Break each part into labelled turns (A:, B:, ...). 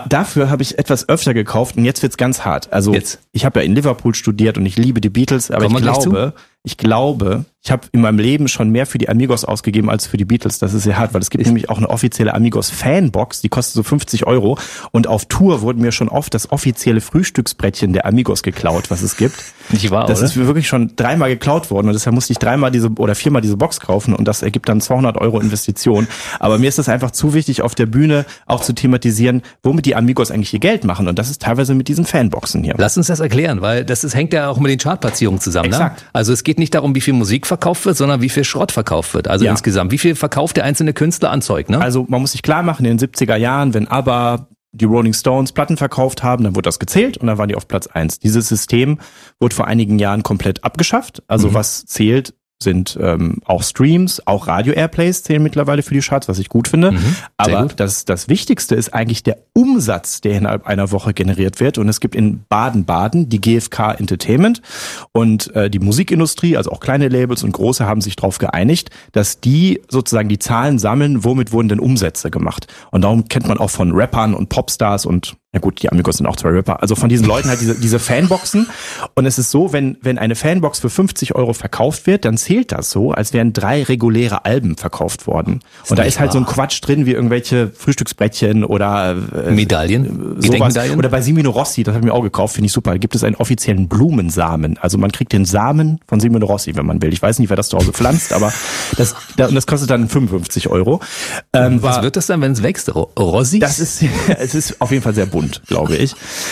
A: Dafür habe ich etwas öfter gekauft und jetzt wird's ganz hart. Also ich habe ja in Liverpool studiert und ich liebe die Beatles, aber ich glaube, ich habe in meinem Leben schon mehr für die Amigos ausgegeben als für die Beatles. Das ist sehr hart, weil es gibt nämlich auch eine offizielle Amigos-Fanbox, die kostet so 50 € und auf Tour wurde mir schon oft das offizielle Frühstücksbrettchen der Amigos geklaut, was es gibt.
B: Nicht wahr,
A: das
B: oder?
A: ist mir wirklich schon 3-mal geklaut worden und deshalb musste ich 4-mal diese Box kaufen und das ergibt dann 200 € Investition. Aber mir ist das einfach zu wichtig, auf der Bühne auch zu thematisieren, womit die Amigos eigentlich ihr Geld machen und das ist teilweise mit diesen Fanboxen hier.
B: Lass uns das erklären, weil hängt ja auch mit den Chartplatzierungen zusammen.
A: Exakt.
B: Ne? Also es geht nicht darum, wie viel Musik verkauft wird, sondern wie viel Schrott verkauft wird. Also insgesamt, wie viel verkauft der einzelne Künstler an Zeug, ne?
A: Also man muss sich klar machen, in den 70er Jahren, wenn ABBA, die Rolling Stones Platten verkauft haben, dann wurde das gezählt und dann waren die auf Platz 1. Dieses System wurde vor einigen Jahren komplett abgeschafft. Also was zählt, sind auch Streams, auch Radio-Airplays zählen mittlerweile für die Charts, was ich gut finde. Aber gut. Das Wichtigste ist eigentlich der Umsatz, der innerhalb einer Woche generiert wird. Und es gibt in Baden-Baden die GfK Entertainment und die Musikindustrie, also auch kleine Labels und große, haben sich darauf geeinigt, dass die sozusagen die Zahlen sammeln, womit wurden denn Umsätze gemacht. Und darum kennt man auch von Rappern und Popstars und ja gut, die Amigos sind auch 2 Rapper. Also von diesen Leuten halt diese Fanboxen. Und es ist so, wenn eine Fanbox für 50 € verkauft wird, dann zählt das so, als wären 3 reguläre Alben verkauft worden. Und da ist halt so ein Quatsch drin, wie irgendwelche Frühstücksbrettchen oder
B: Medaillen,
A: sowas. Oder bei Simino Rossi, das habe ich mir auch gekauft, finde ich super. Da gibt es einen offiziellen Blumensamen. Also man kriegt den Samen von Simino Rossi, wenn man will. Ich weiß nicht, wer das zu Hause pflanzt, aber das kostet dann 55 €.
B: Was wird das dann, wenn es wächst? Rossi?
A: Es ist auf jeden Fall sehr bunt, glaube ich.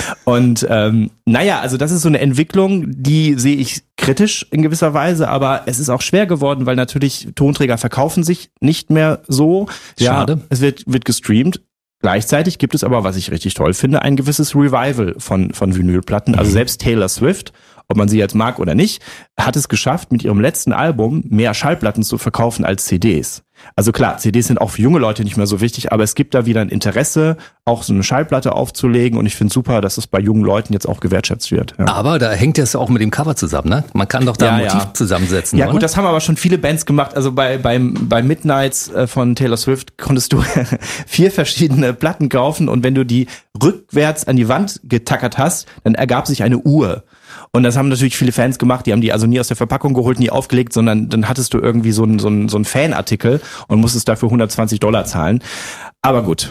A: Und also das ist so eine Entwicklung, die sehe ich kritisch in gewisser Weise, aber es ist auch schwer geworden, weil natürlich Tonträger verkaufen sich nicht mehr so.
B: Schade.
A: Ja, es wird gestreamt. Gleichzeitig gibt es aber, was ich richtig toll finde, ein gewisses Revival von Vinylplatten. Also selbst Taylor Swift, ob man sie jetzt mag oder nicht, hat es geschafft, mit ihrem letzten Album mehr Schallplatten zu verkaufen als CDs. Also klar, CDs sind auch für junge Leute nicht mehr so wichtig, aber es gibt da wieder ein Interesse, auch so eine Schallplatte aufzulegen und ich finde super, dass es bei jungen Leuten jetzt auch gewertschätzt wird. Ja.
B: Aber da hängt es auch mit dem Cover zusammen, ne? Man kann doch da ein Motiv zusammensetzen,
A: Ja
B: oder?
A: Gut, das haben aber schon viele Bands gemacht. Also bei Midnights von Taylor Swift konntest du 4 verschiedene Platten kaufen und wenn du die rückwärts an die Wand getackert hast, dann ergab sich eine Uhr. Und das haben natürlich viele Fans gemacht, die haben die also nie aus der Verpackung geholt, nie aufgelegt, sondern dann hattest du irgendwie so einen Fanartikel und musstest dafür $120 zahlen. Aber gut.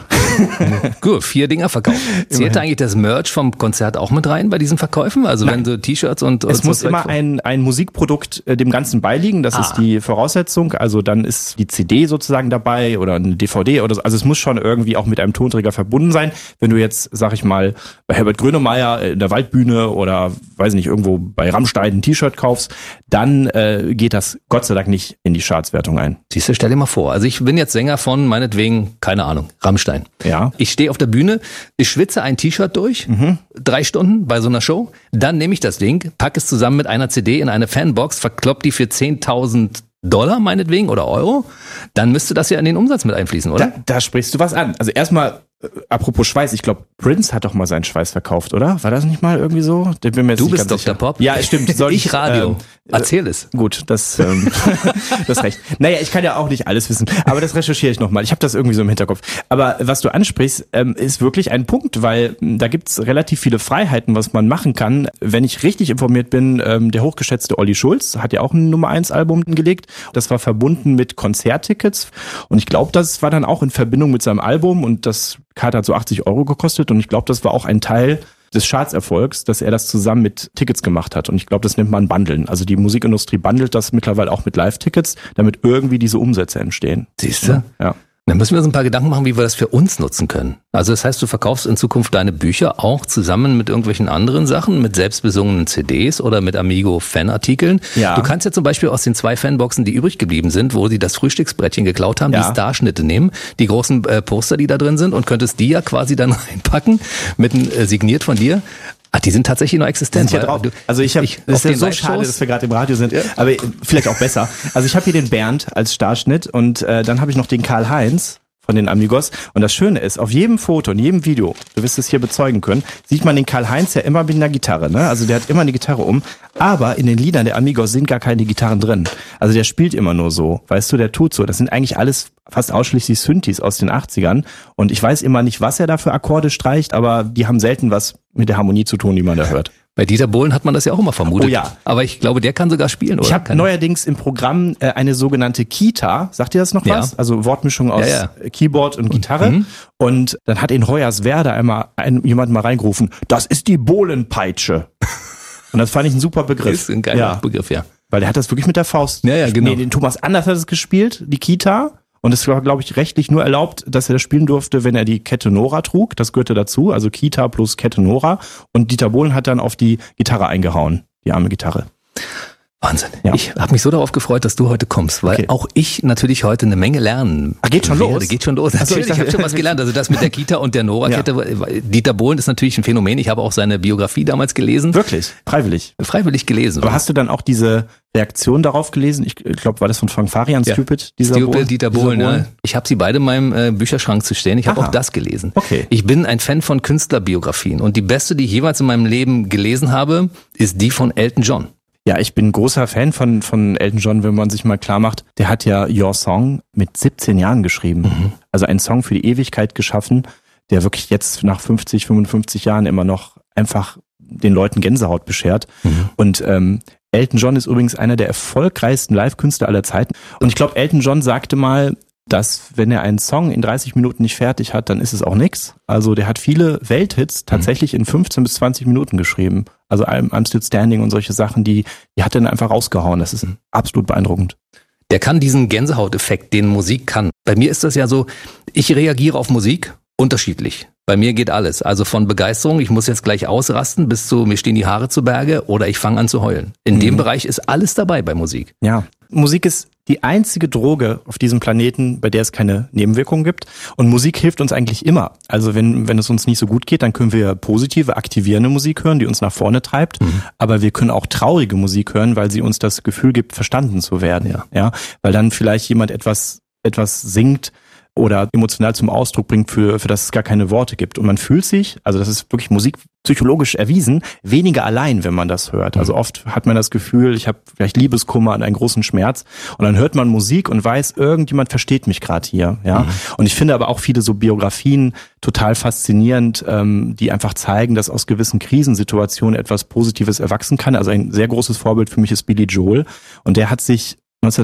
B: Gut, 4 Dinger verkauft. Zählt eigentlich das Merch vom Konzert auch mit rein bei diesen Verkäufen? Also wenn so T-Shirts und
A: es muss immer ein Musikprodukt dem Ganzen beiliegen, das ist die Voraussetzung. Also dann ist die CD sozusagen dabei oder eine DVD oder so. Also es muss schon irgendwie auch mit einem Tonträger verbunden sein. Wenn du jetzt, sag ich mal, bei Herbert Grönemeyer in der Waldbühne oder weiß nicht, irgendwo bei Rammstein ein T-Shirt kaufst, dann geht das Gott sei Dank nicht in die Chartswertung ein.
B: Siehst du, stell dir mal vor. Also ich bin jetzt Sänger von, meinetwegen, keine Ahnung, Rammstein.
A: Ja.
B: Ich stehe auf der Bühne, ich schwitze ein T-Shirt durch, 3 Stunden bei so einer Show, dann nehme ich das Ding, packe es zusammen mit einer CD in eine Fanbox, verklopp die für $10.000 meinetwegen oder Euro, dann müsste das ja in den Umsatz mit einfließen, oder?
A: Da sprichst du was an. Also erstmal, apropos Schweiß, ich glaube, Prince hat doch mal seinen Schweiß verkauft, oder? War das nicht mal irgendwie so?
B: Du bist Dr. Pop?
A: Ja, stimmt.
B: Ich Radio. Erzähl es.
A: Gut, das ist recht. Naja, ich kann ja auch nicht alles wissen, aber das recherchiere ich nochmal. Ich habe das irgendwie so im Hinterkopf. Aber was du ansprichst, ist wirklich ein Punkt, weil da gibt's relativ viele Freiheiten, was man machen kann. Wenn ich richtig informiert bin, der hochgeschätzte Olli Schulz hat ja auch ein Nummer-1-Album gelegt. Das war verbunden mit Konzerttickets und ich glaube, das war dann auch in Verbindung mit seinem Album und das Karte hat so 80 € gekostet und ich glaube, das war auch ein Teil des Chartserfolgs, dass er das zusammen mit Tickets gemacht hat. Und ich glaube, das nennt man Bundeln. Also die Musikindustrie bundelt das mittlerweile auch mit Live-Tickets, damit irgendwie diese Umsätze entstehen.
B: Siehst du?
A: Ja.
B: Dann müssen wir uns ein paar Gedanken machen, wie wir das für uns nutzen können. Also das heißt, du verkaufst in Zukunft deine Bücher auch zusammen mit irgendwelchen anderen Sachen, mit selbstbesungenen CDs oder mit Amigo-Fanartikeln. Ja. Du kannst ja zum Beispiel aus den 2 Fanboxen, die übrig geblieben sind, wo sie das Frühstücksbrettchen geklaut haben, die Starschnitte nehmen, die großen Poster, die da drin sind und könntest die ja quasi dann reinpacken, signiert von dir. Ach, die sind tatsächlich noch existent.
A: Sind drauf. Also es ist ja so schade, dass wir gerade im Radio sind, aber vielleicht auch besser. Also ich habe hier den Bernd als Starschnitt und dann habe ich noch den Karl-Heinz von den Amigos. Und das Schöne ist, auf jedem Foto, in jedem Video, du wirst es hier bezeugen können, sieht man den Karl-Heinz ja immer mit einer Gitarre, ne? Also der hat immer eine Gitarre um, aber in den Liedern der Amigos sind gar keine Gitarren drin. Also der spielt immer nur so, weißt du, der tut so. Das sind eigentlich alles fast ausschließlich Synthes aus den 80ern. Und ich weiß immer nicht, was er da für Akkorde streicht, aber die haben selten was mit der Harmonie zu tun, die man da hört.
B: Bei Dieter Bohlen hat man das ja auch immer vermutet.
A: Oh ja.
B: Aber ich glaube, der kann sogar spielen, oder?
A: Ich habe neuerdings im Programm eine sogenannte Kita. Sagt ihr das noch was? Also Wortmischung aus Keyboard und Gitarre. Und dann hat in Hoyerswerda einmal jemand mal reingerufen, das ist die Bohlenpeitsche. Und das fand ich ein super Begriff.
B: Das ist ein geiler Begriff, ja.
A: Weil der hat das wirklich mit der Faust.
B: Ja, genau.
A: Nee, den Thomas Anders hat es gespielt, die Kita. Und es war, glaube ich, rechtlich nur erlaubt, dass er das spielen durfte, wenn er die Kette Nora trug. Das gehörte dazu, also Kita plus Kette Nora. Und Dieter Bohlen hat dann auf die Gitarre eingehauen, die arme Gitarre.
B: Wahnsinn. Ja. Ich habe mich so darauf gefreut, dass du heute kommst, weil auch ich natürlich heute eine Menge lernen.
A: Geht schon los?
B: Geht schon los. Natürlich, ich habe schon was gelernt. Also das mit der Kita und der Nora-Kette. Dieter Bohlen ist natürlich ein Phänomen. Ich habe auch seine Biografie damals gelesen.
A: Wirklich? Freiwillig?
B: Freiwillig gelesen.
A: Aber hast du dann auch diese Reaktion darauf gelesen? Ich glaube, war das von Frank Farian, Stupid?
B: Dieter Bohlen, ja. Ich habe sie beide in meinem Bücherschrank zu stehen. Ich habe auch das gelesen.
A: Okay.
B: Ich bin ein Fan von Künstlerbiografien. Und die beste, die ich jeweils in meinem Leben gelesen habe, ist die von Elton John.
A: Ja, ich bin großer Fan von Elton John, wenn man sich mal klar macht. Der hat ja Your Song mit 17 Jahren geschrieben. Also einen Song für die Ewigkeit geschaffen, der wirklich jetzt nach 50, 55 Jahren immer noch einfach den Leuten Gänsehaut beschert. Und Elton John ist übrigens einer der erfolgreichsten Live-Künstler aller Zeiten. Und ich glaube, Elton John sagte mal, dass wenn er einen Song in 30 Minuten nicht fertig hat, dann ist es auch nix. Also der hat viele Welthits tatsächlich in 15 bis 20 Minuten geschrieben. Also I'm Still Standing und solche Sachen, die hat er dann einfach rausgehauen. Das ist absolut beeindruckend.
B: Der kann diesen Gänsehauteffekt, den Musik kann. Bei mir ist das ja so, ich reagiere auf Musik unterschiedlich. Bei mir geht alles. Also von Begeisterung, ich muss jetzt gleich ausrasten, bis zu mir stehen die Haare zu Berge oder ich fange an zu heulen. In dem Bereich ist alles dabei bei Musik.
A: Ja, Musik ist die einzige Droge auf diesem Planeten, bei der es keine Nebenwirkungen gibt. Und Musik hilft uns eigentlich immer. Also wenn es uns nicht so gut geht, dann können wir positive, aktivierende Musik hören, die uns nach vorne treibt. Aber wir können auch traurige Musik hören, weil sie uns das Gefühl gibt, verstanden zu werden. Ja, weil dann vielleicht jemand etwas singt oder emotional zum Ausdruck bringt, für das es gar keine Worte gibt. Und man fühlt sich, also das ist wirklich musikpsychologisch erwiesen, weniger allein, wenn man das hört. Also oft hat man das Gefühl, ich habe vielleicht Liebeskummer und einen großen Schmerz und dann hört man Musik und weiß, irgendjemand versteht mich gerade hier. Ja. Und ich finde aber auch viele so Biografien total faszinierend, die einfach zeigen, dass aus gewissen Krisensituationen etwas Positives erwachsen kann. Also ein sehr großes Vorbild für mich ist Billy Joel und der hat sich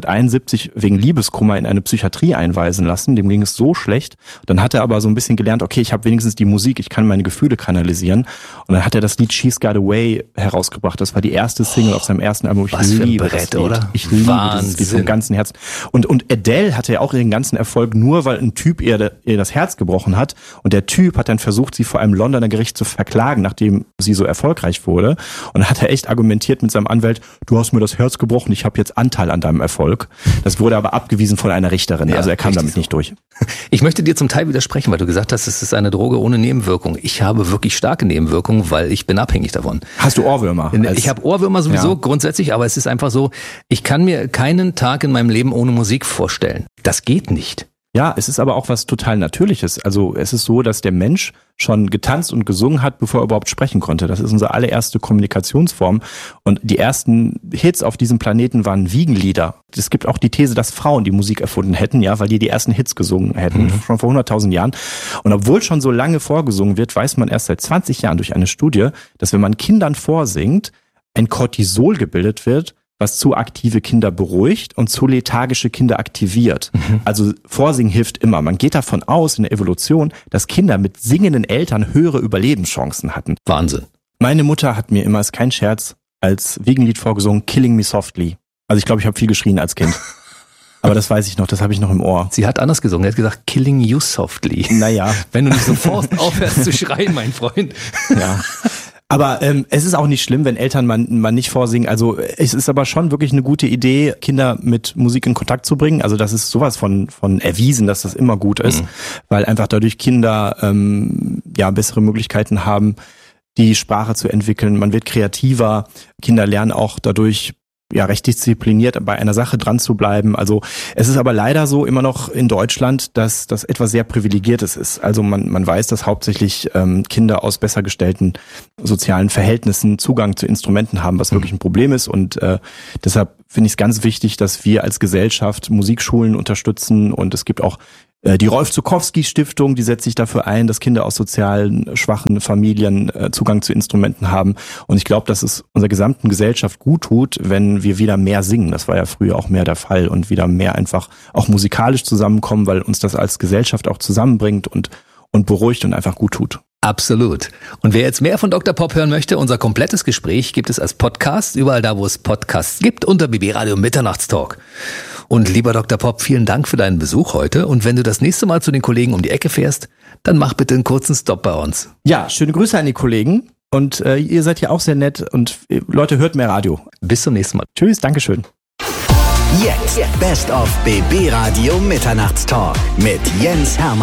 A: 1971 wegen Liebeskummer in eine Psychiatrie einweisen lassen. Dem ging es so schlecht. Dann hat er aber so ein bisschen gelernt, okay, ich habe wenigstens die Musik, ich kann meine Gefühle kanalisieren. Und dann hat er das Lied She's Got Away herausgebracht. Das war die erste Single auf seinem ersten Album. Ich liebe das Lied. Oder? Ich liebe dieses Lied vom ganzen Herzen. Und Adele hatte ja auch ihren ganzen Erfolg nur, weil ein Typ ihr das Herz gebrochen hat. Und der Typ hat dann versucht, sie vor einem Londoner Gericht zu verklagen, nachdem sie so erfolgreich wurde. Und dann hat er echt argumentiert mit seinem Anwalt, du hast mir das Herz gebrochen, ich habe jetzt Anteil an deinem Erfolg. Das wurde aber abgewiesen von einer Richterin. Ja, also er kam damit nicht durch.
B: Ich möchte dir zum Teil widersprechen, weil du gesagt hast, es ist eine Droge ohne Nebenwirkung. Ich habe wirklich starke Nebenwirkungen, weil ich bin abhängig davon.
A: Hast du Ohrwürmer?
B: Ich habe Ohrwürmer sowieso grundsätzlich, aber es ist einfach so, ich kann mir keinen Tag in meinem Leben ohne Musik vorstellen. Das geht nicht.
A: Ja, es ist aber auch was total Natürliches. Also es ist so, dass der Mensch schon getanzt und gesungen hat, bevor er überhaupt sprechen konnte. Das ist unsere allererste Kommunikationsform. Und die ersten Hits auf diesem Planeten waren Wiegenlieder. Es gibt auch die These, dass Frauen die Musik erfunden hätten, ja, weil die ersten Hits gesungen hätten, schon vor 100.000 Jahren. Und obwohl schon so lange vorgesungen wird, weiß man erst seit 20 Jahren durch eine Studie, dass wenn man Kindern vorsingt, ein Cortisol gebildet wird, was zu aktive Kinder beruhigt und zu lethargische Kinder aktiviert. Also Vorsingen hilft immer. Man geht davon aus in der Evolution, dass Kinder mit singenden Eltern höhere Überlebenschancen hatten.
B: Wahnsinn.
A: Meine Mutter hat mir immer, ist kein Scherz, als Wiegenlied vorgesungen, Killing Me Softly. Also ich glaube, ich habe viel geschrien als Kind. Aber das weiß ich noch, das habe ich noch im Ohr.
B: Sie hat anders gesungen, sie hat gesagt, Killing You Softly.
A: Naja.
B: Wenn du nicht sofort aufhörst zu schreien, mein Freund.
A: Ja. Aber es ist auch nicht schlimm, wenn Eltern man nicht vorsingen. Also es ist aber schon wirklich eine gute Idee, Kinder mit Musik in Kontakt zu bringen. Also das ist sowas von erwiesen, dass das immer gut ist, weil einfach dadurch Kinder bessere Möglichkeiten haben, die Sprache zu entwickeln. Man wird kreativer. Kinder lernen auch dadurch recht diszipliniert bei einer Sache dran zu bleiben. Also es ist aber leider so immer noch in Deutschland, dass das etwas sehr Privilegiertes ist. Also man weiß, dass hauptsächlich Kinder aus besser gestellten sozialen Verhältnissen Zugang zu Instrumenten haben, was wirklich ein Problem ist. Und deshalb finde ich es ganz wichtig, dass wir als Gesellschaft Musikschulen unterstützen. Und es gibt auch die Rolf-Zuckowski-Stiftung, die setzt sich dafür ein, dass Kinder aus sozialen schwachen Familien Zugang zu Instrumenten haben. Und ich glaube, dass es unserer gesamten Gesellschaft gut tut, wenn wir wieder mehr singen. Das war ja früher auch mehr der Fall und wieder mehr einfach auch musikalisch zusammenkommen, weil uns das als Gesellschaft auch zusammenbringt und beruhigt und einfach gut tut.
B: Absolut. Und wer jetzt mehr von Dr. Pop hören möchte, unser komplettes Gespräch gibt es als Podcast, überall da, wo es Podcasts gibt, unter BB Radio Mitternachtstalk. Und lieber Dr. Pop, vielen Dank für deinen Besuch heute. Und wenn du das nächste Mal zu den Kollegen um die Ecke fährst, dann mach bitte einen kurzen Stopp bei uns.
A: Ja, schöne Grüße an die Kollegen. Und ihr seid ja auch sehr nett. Und Leute, hört mehr Radio.
B: Bis zum nächsten Mal.
A: Tschüss, Dankeschön.
C: Jetzt Best of BB Radio Mitternachtstalk mit Jens Hermann.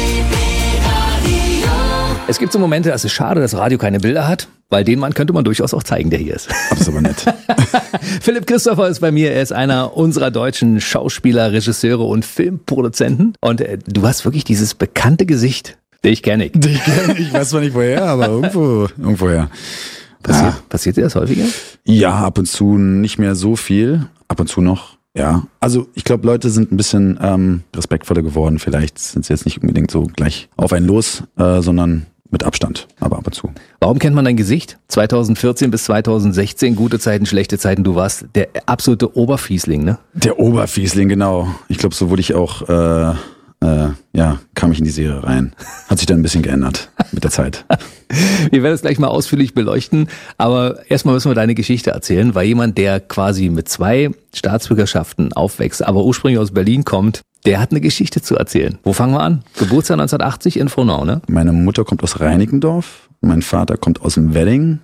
B: Es gibt so Momente, es ist schade, dass Radio keine Bilder hat, weil den Mann könnte man durchaus auch zeigen, der hier ist.
D: Das ist aber nett.
B: Philipp Christopher ist bei mir, er ist einer unserer deutschen Schauspieler, Regisseure und Filmproduzenten. Und du hast wirklich dieses bekannte Gesicht, den ich kenne.
D: Ich weiß zwar nicht woher, aber irgendwoher.
B: Passiert dir das häufiger?
D: Ja, ab und zu nicht mehr so viel, ab und zu noch. Ja, also ich glaube, Leute sind ein bisschen respektvoller geworden. Vielleicht sind sie jetzt nicht unbedingt so gleich auf einen los, sondern mit Abstand, aber ab und zu.
B: Warum kennt man dein Gesicht? 2014 bis 2016, gute Zeiten, schlechte Zeiten, du warst der absolute Oberfiesling, ne?
D: Der Oberfiesling, genau. Ich glaube, so wurde ich auch, kam ich in die Serie rein. Hat sich dann ein bisschen geändert mit der Zeit.
B: Wir werden es gleich mal ausführlich beleuchten, aber erstmal müssen wir deine Geschichte erzählen, weil jemand, der quasi mit 2 Staatsbürgerschaften aufwächst, aber ursprünglich aus Berlin kommt, der hat eine Geschichte zu erzählen. Wo fangen wir an? Geburtsjahr 1980 in Frohnau, ne?
D: Meine Mutter kommt aus Reinickendorf, mein Vater kommt aus dem Wedding,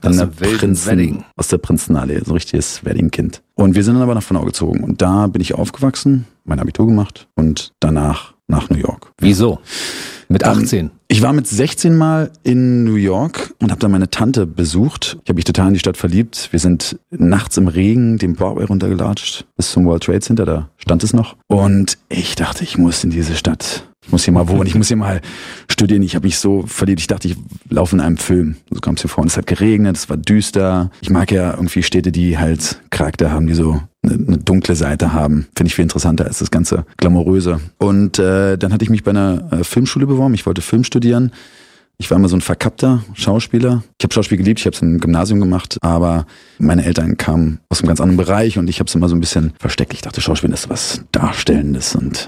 D: aus der Prinzenallee, so ein richtiges Wedding-Kind. Und wir sind dann aber nach Frohnau gezogen und da bin ich aufgewachsen, mein Abitur gemacht und danach nach New York.
B: Wieso? Mit 18?
D: Ich war mit 16 mal in New York und habe dann meine Tante besucht. Ich habe mich total in die Stadt verliebt. Wir sind nachts im Regen den Broadway runtergelatscht bis zum World Trade Center, da stand es noch. Und ich dachte, ich muss in diese Stadt. Ich muss hier mal wohnen, ich muss hier mal studieren. Ich habe mich so verliebt, ich dachte, ich laufe in einem Film. So kam es mir vor. Und es hat geregnet, es war düster. Ich mag ja irgendwie Städte, die halt Charakter haben, die so eine dunkle Seite haben. Finde ich viel interessanter als das ganze Glamouröse. Und dann hatte ich mich bei einer Filmschule beworben. Ich wollte Film studieren. Ich war immer so ein verkappter Schauspieler. Ich habe Schauspiel geliebt, ich habe es im Gymnasium gemacht, aber meine Eltern kamen aus einem ganz anderen Bereich und ich habe es immer so ein bisschen versteckt. Ich dachte, Schauspiel ist was Darstellendes und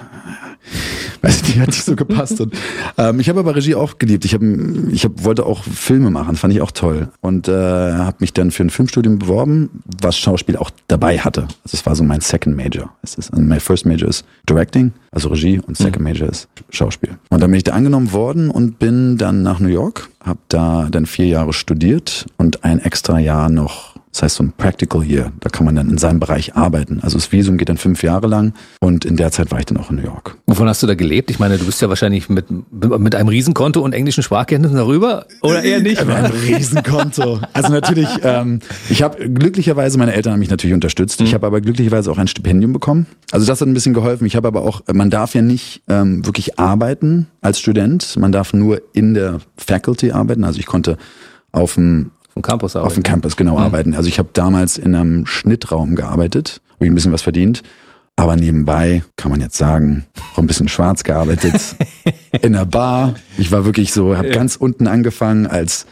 D: weiß nicht, die hat nicht so gepasst. Und ich habe aber Regie auch geliebt. Ich wollte auch Filme machen, fand ich auch toll. Und habe mich dann für ein Filmstudium beworben, was Schauspiel auch dabei hatte. Also es war so mein Second Major. Mein First Major ist Directing, also Regie, und Second Major ist Schauspiel. Und dann bin ich da angenommen worden und bin dann nach New York, habe da dann 4 Jahre studiert und ein extra Jahr noch. Das heißt so ein Practical Year, da kann man dann in seinem Bereich arbeiten. Also das Visum geht dann 5 Jahre lang und in der Zeit war ich dann auch in New York.
B: Wovon hast du da gelebt? Ich meine, du bist ja wahrscheinlich mit einem Riesenkonto und englischen Sprachkenntnissen darüber oder eher nicht?
D: Mit einem Riesenkonto. Also natürlich, ich habe glücklicherweise, meine Eltern haben mich natürlich unterstützt, ich habe aber glücklicherweise auch ein Stipendium bekommen. Also das hat ein bisschen geholfen. Ich habe aber auch, man darf ja nicht wirklich arbeiten als Student, man darf nur in der Faculty arbeiten. Also ich konnte auf dem
B: Campus arbeiten.
D: Auf dem Campus, genau, arbeiten. Also ich habe damals in einem Schnittraum gearbeitet, habe ich ein bisschen was verdient. Aber nebenbei, kann man jetzt sagen, auch ein bisschen schwarz gearbeitet. In einer Bar. Ich war wirklich so, habe ganz unten angefangen als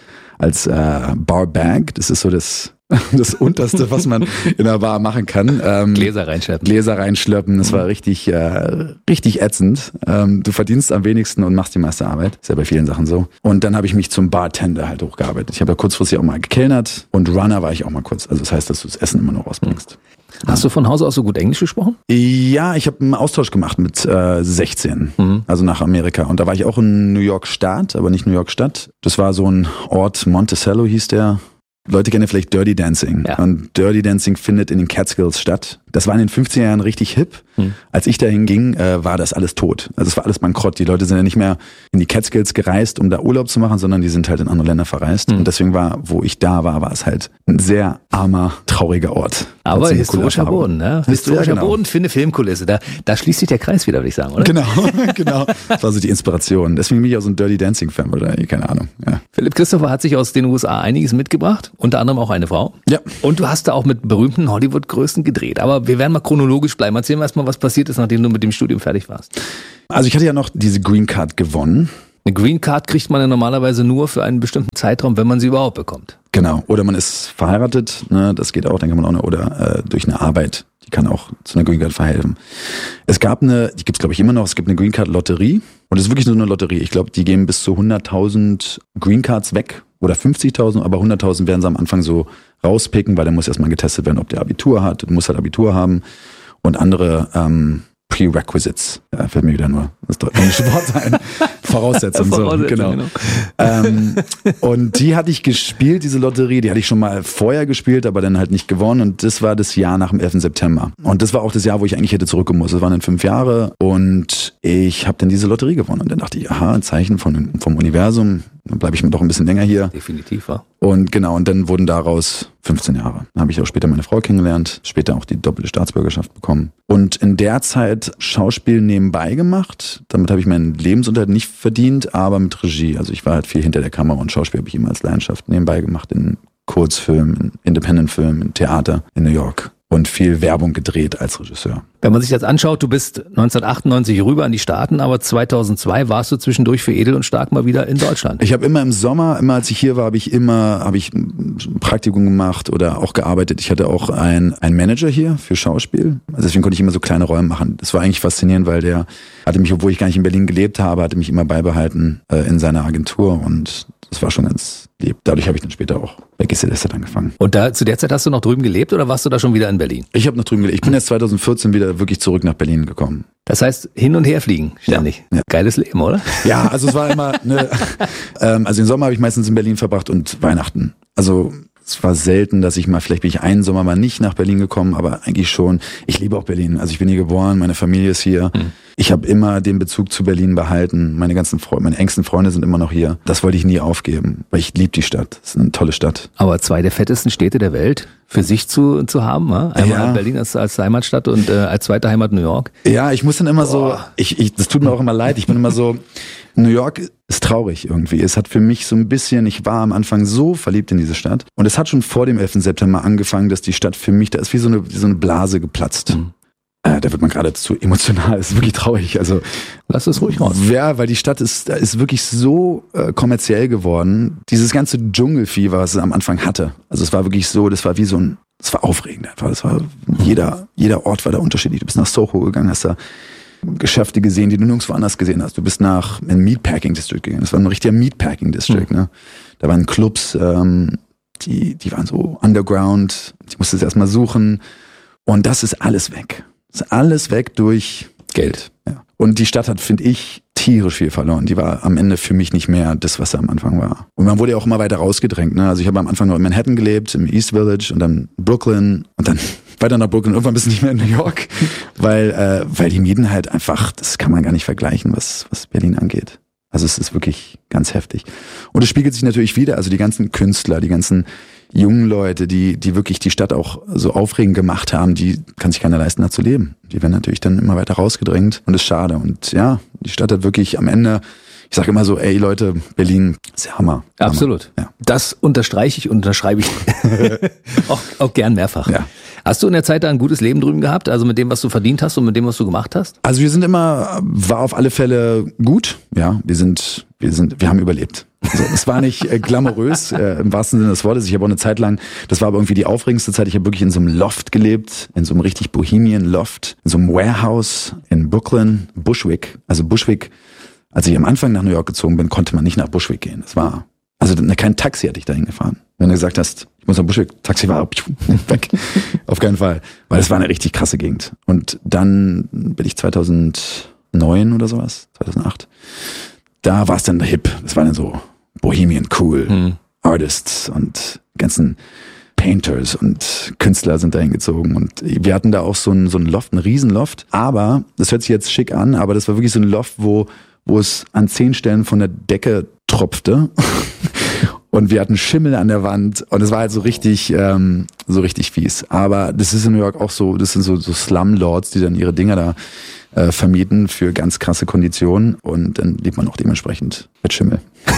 D: Barbag. Das ist so das Unterste, was man in einer Bar machen kann.
B: Gläser
D: reinschleppen. Das war richtig ätzend. Du verdienst am wenigsten und machst die meiste Arbeit. Ist ja bei vielen Sachen so. Und dann habe ich mich zum Bartender halt hochgearbeitet. Ich habe ja kurzfristig auch mal gekellnert und Runner war ich auch mal kurz. Also das heißt, dass du das Essen immer noch rausbringst.
B: Hast du von Hause aus so gut Englisch gesprochen?
D: Ja, ich habe einen Austausch gemacht mit 16, also nach Amerika. Und da war ich auch in New York Staat, aber nicht New York Stadt. Das war so ein Ort, Monticello hieß der. Leute kennen vielleicht Dirty Dancing. Ja. Und Dirty Dancing findet in den Catskills statt. Das war in den 50er Jahren richtig hip. Als ich dahin ging, war das alles tot. Also es war alles bankrott. Die Leute sind ja nicht mehr in die Catskills gereist, um da Urlaub zu machen, sondern die sind halt in andere Länder verreist. Und deswegen wo ich da war es halt ein sehr armer, trauriger Ort.
B: Aber historischer Boden, ne? Historischer Boden für eine Filmkulisse. Da schließt sich der Kreis wieder, würde ich sagen, oder?
D: Genau. Das war so die Inspiration. Deswegen bin ich auch so ein Dirty Dancing-Fan wahrscheinlich, keine Ahnung. Ja.
B: Philipp Christopher hat sich aus den USA einiges mitgebracht, unter anderem auch eine Frau.
D: Ja.
B: Und du hast da auch mit berühmten Hollywood-Größen gedreht. Aber wir werden mal chronologisch bleiben. Erzähl mir erstmal, was passiert ist, nachdem du mit dem Studium fertig warst.
D: Also ich hatte ja noch diese Green Card gewonnen.
B: Eine Green Card kriegt man ja normalerweise nur für einen bestimmten Zeitraum, wenn man sie überhaupt bekommt.
D: Genau. Oder man ist verheiratet, ne? Das geht auch, dann kann man auch oder durch eine Arbeit, die kann auch zu einer Green Card verhelfen. Es gab die gibt's glaube ich immer noch, es gibt eine Green Card Lotterie und es ist wirklich nur eine Lotterie. Ich glaube, die geben bis zu 100.000 Green Cards weg oder 50.000, aber 100.000 werden sie am Anfang so rauspicken, weil dann muss erstmal getestet werden, ob der Abitur hat, du musst halt Abitur haben und andere Prerequisites, fällt mir wieder nur das englische Wort ein, Voraussetzungen, so, genau. Und die hatte ich gespielt, diese Lotterie, die hatte ich schon mal vorher gespielt, aber dann halt nicht gewonnen und das war das Jahr nach dem 11. September. Und das war auch das Jahr, wo ich eigentlich hätte zurückgemusst. Das waren dann 5 Jahre und ich habe dann diese Lotterie gewonnen und dann dachte ich, aha, ein Zeichen vom Universum, dann bleibe ich mir doch ein bisschen länger hier.
B: Definitiv, ja.
D: Und genau, und dann wurden daraus 15 Jahre. Dann habe ich auch später meine Frau kennengelernt, später auch die doppelte Staatsbürgerschaft bekommen. Und in der Zeit Schauspiel nebenbei gemacht. Damit habe ich meinen Lebensunterhalt nicht verdient, aber mit Regie. Also ich war halt viel hinter der Kamera und Schauspiel habe ich immer als Leidenschaft nebenbei gemacht. In Kurzfilmen, in Independent-Filmen, in Theater in New York. Und viel Werbung gedreht als Regisseur.
B: Wenn man sich das anschaut, du bist 1998 rüber an die Staaten, aber 2002 warst du zwischendurch für Edel und Stark mal wieder in Deutschland.
D: Ich habe immer im Sommer, immer als ich hier war, habe ich ein Praktikum gemacht oder auch gearbeitet. Ich hatte auch einen Manager hier für Schauspiel. Also deswegen konnte ich immer so kleine Rollen machen. Das war eigentlich faszinierend, weil der hatte mich, obwohl ich gar nicht in Berlin gelebt habe, hatte mich immer beibehalten in seiner Agentur und das war schon ganz lieb. Dadurch habe ich dann später auch bei GZSZ angefangen.
B: Und zu der Zeit hast du noch drüben gelebt oder warst du da schon wieder in Berlin?
D: Ich habe noch drüben gelebt. Ich bin jetzt 2014 wieder wirklich zurück nach Berlin gekommen.
B: Das heißt, hin und her fliegen ständig. Ja. Geiles Leben, oder?
D: Ja, also es war immer, also den Sommer habe ich meistens in Berlin verbracht und Weihnachten. Also es war selten, dass vielleicht bin ich einen Sommer mal nicht nach Berlin gekommen, aber eigentlich schon. Ich liebe auch Berlin. Also ich bin hier geboren, meine Familie ist hier. Ich habe immer den Bezug zu Berlin behalten. Meine engsten Freunde sind immer noch hier. Das wollte ich nie aufgeben, weil ich liebe die Stadt. Es ist eine tolle Stadt.
B: Aber 2 der fettesten Städte der Welt für sich zu haben. Einmal Berlin als Heimatstadt und als zweite Heimat New York.
D: Ja, ich muss dann immer das tut mir auch immer leid. Ich bin immer so, New York ist traurig irgendwie. Es hat für mich so ein bisschen, ich war am Anfang so verliebt in diese Stadt. Und es hat schon vor dem 11. September angefangen, dass die Stadt für mich, da ist wie so eine Blase geplatzt. Da wird man geradezu emotional, das ist wirklich traurig. Also
B: lass es ruhig raus.
D: Ja, weil die Stadt ist wirklich so kommerziell geworden. Dieses ganze Dschungelfieber, was es am Anfang hatte. Also es war wirklich so, das war aufregend einfach. Das war jeder Ort war da unterschiedlich. Du bist nach Soho gegangen, hast da Geschäfte gesehen, die du nirgendwo anders gesehen hast. Du bist nach einem Meatpacking District gegangen. Das war ein richtiger Meatpacking District. Ne? Da waren Clubs, die waren so underground. Die musstest du erstmal suchen. Und das ist alles weg. Das ist alles weg durch Geld. Ja. Und die Stadt hat, finde ich, tierisch viel verloren. Die war am Ende für mich nicht mehr das, was sie am Anfang war. Und man wurde ja auch immer weiter rausgedrängt. Ne? Also ich habe am Anfang noch in Manhattan gelebt, im East Village und dann Brooklyn und dann weiter nach Brooklyn. Irgendwann bist du nicht mehr in New York, weil die Mieten halt einfach, das kann man gar nicht vergleichen, was Berlin angeht. Also es ist wirklich ganz heftig. Und es spiegelt sich natürlich wieder, also die ganzen Künstler, die ganzen jungen Leute, die wirklich die Stadt auch so aufregend gemacht haben, die kann sich keiner leisten, da zu leben. Die werden natürlich dann immer weiter rausgedrängt und das ist schade. Und ja, die Stadt hat wirklich am Ende, ich sage immer so, ey Leute, Berlin ist der Hammer.
B: Absolut.
D: Ja.
B: Das unterstreiche ich und unterschreibe ich auch gern mehrfach. Ja. Hast du in der Zeit da ein gutes Leben drüben gehabt? Also mit dem, was du verdient hast und mit dem, was du gemacht hast?
D: Also war auf alle Fälle gut. Ja, wir haben überlebt. Also, es war nicht glamourös, im wahrsten Sinne des Wortes. Ich habe auch eine Zeit lang, das war aber irgendwie die aufregendste Zeit, ich habe wirklich in so einem Loft gelebt, in so einem richtig bohemian Loft, in so einem Warehouse in Brooklyn, Bushwick. Also Bushwick, als ich am Anfang nach New York gezogen bin, konnte man nicht nach Bushwick gehen. Das war, also kein Taxi hatte ich dahin gefahren. Wenn du gesagt hast, ich muss nach Bushwick, Taxi war weg. Auf keinen Fall. Weil es war eine richtig krasse Gegend. Und dann bin ich 2009 oder sowas, 2008, da war es dann hip. Das war dann so Bohemian Cool, Artists und ganzen Painters und Künstler sind da hingezogen und wir hatten da auch so einen Loft, einen Riesenloft, aber das hört sich jetzt schick an, aber das war wirklich so ein Loft, wo es an 10 Stellen von der Decke tropfte und wir hatten Schimmel an der Wand und es war halt so richtig fies. Aber das ist in New York auch so, das sind so Slumlords, die dann ihre Dinger da vermieten für ganz krasse Konditionen und dann lebt man auch dementsprechend mit Schimmel.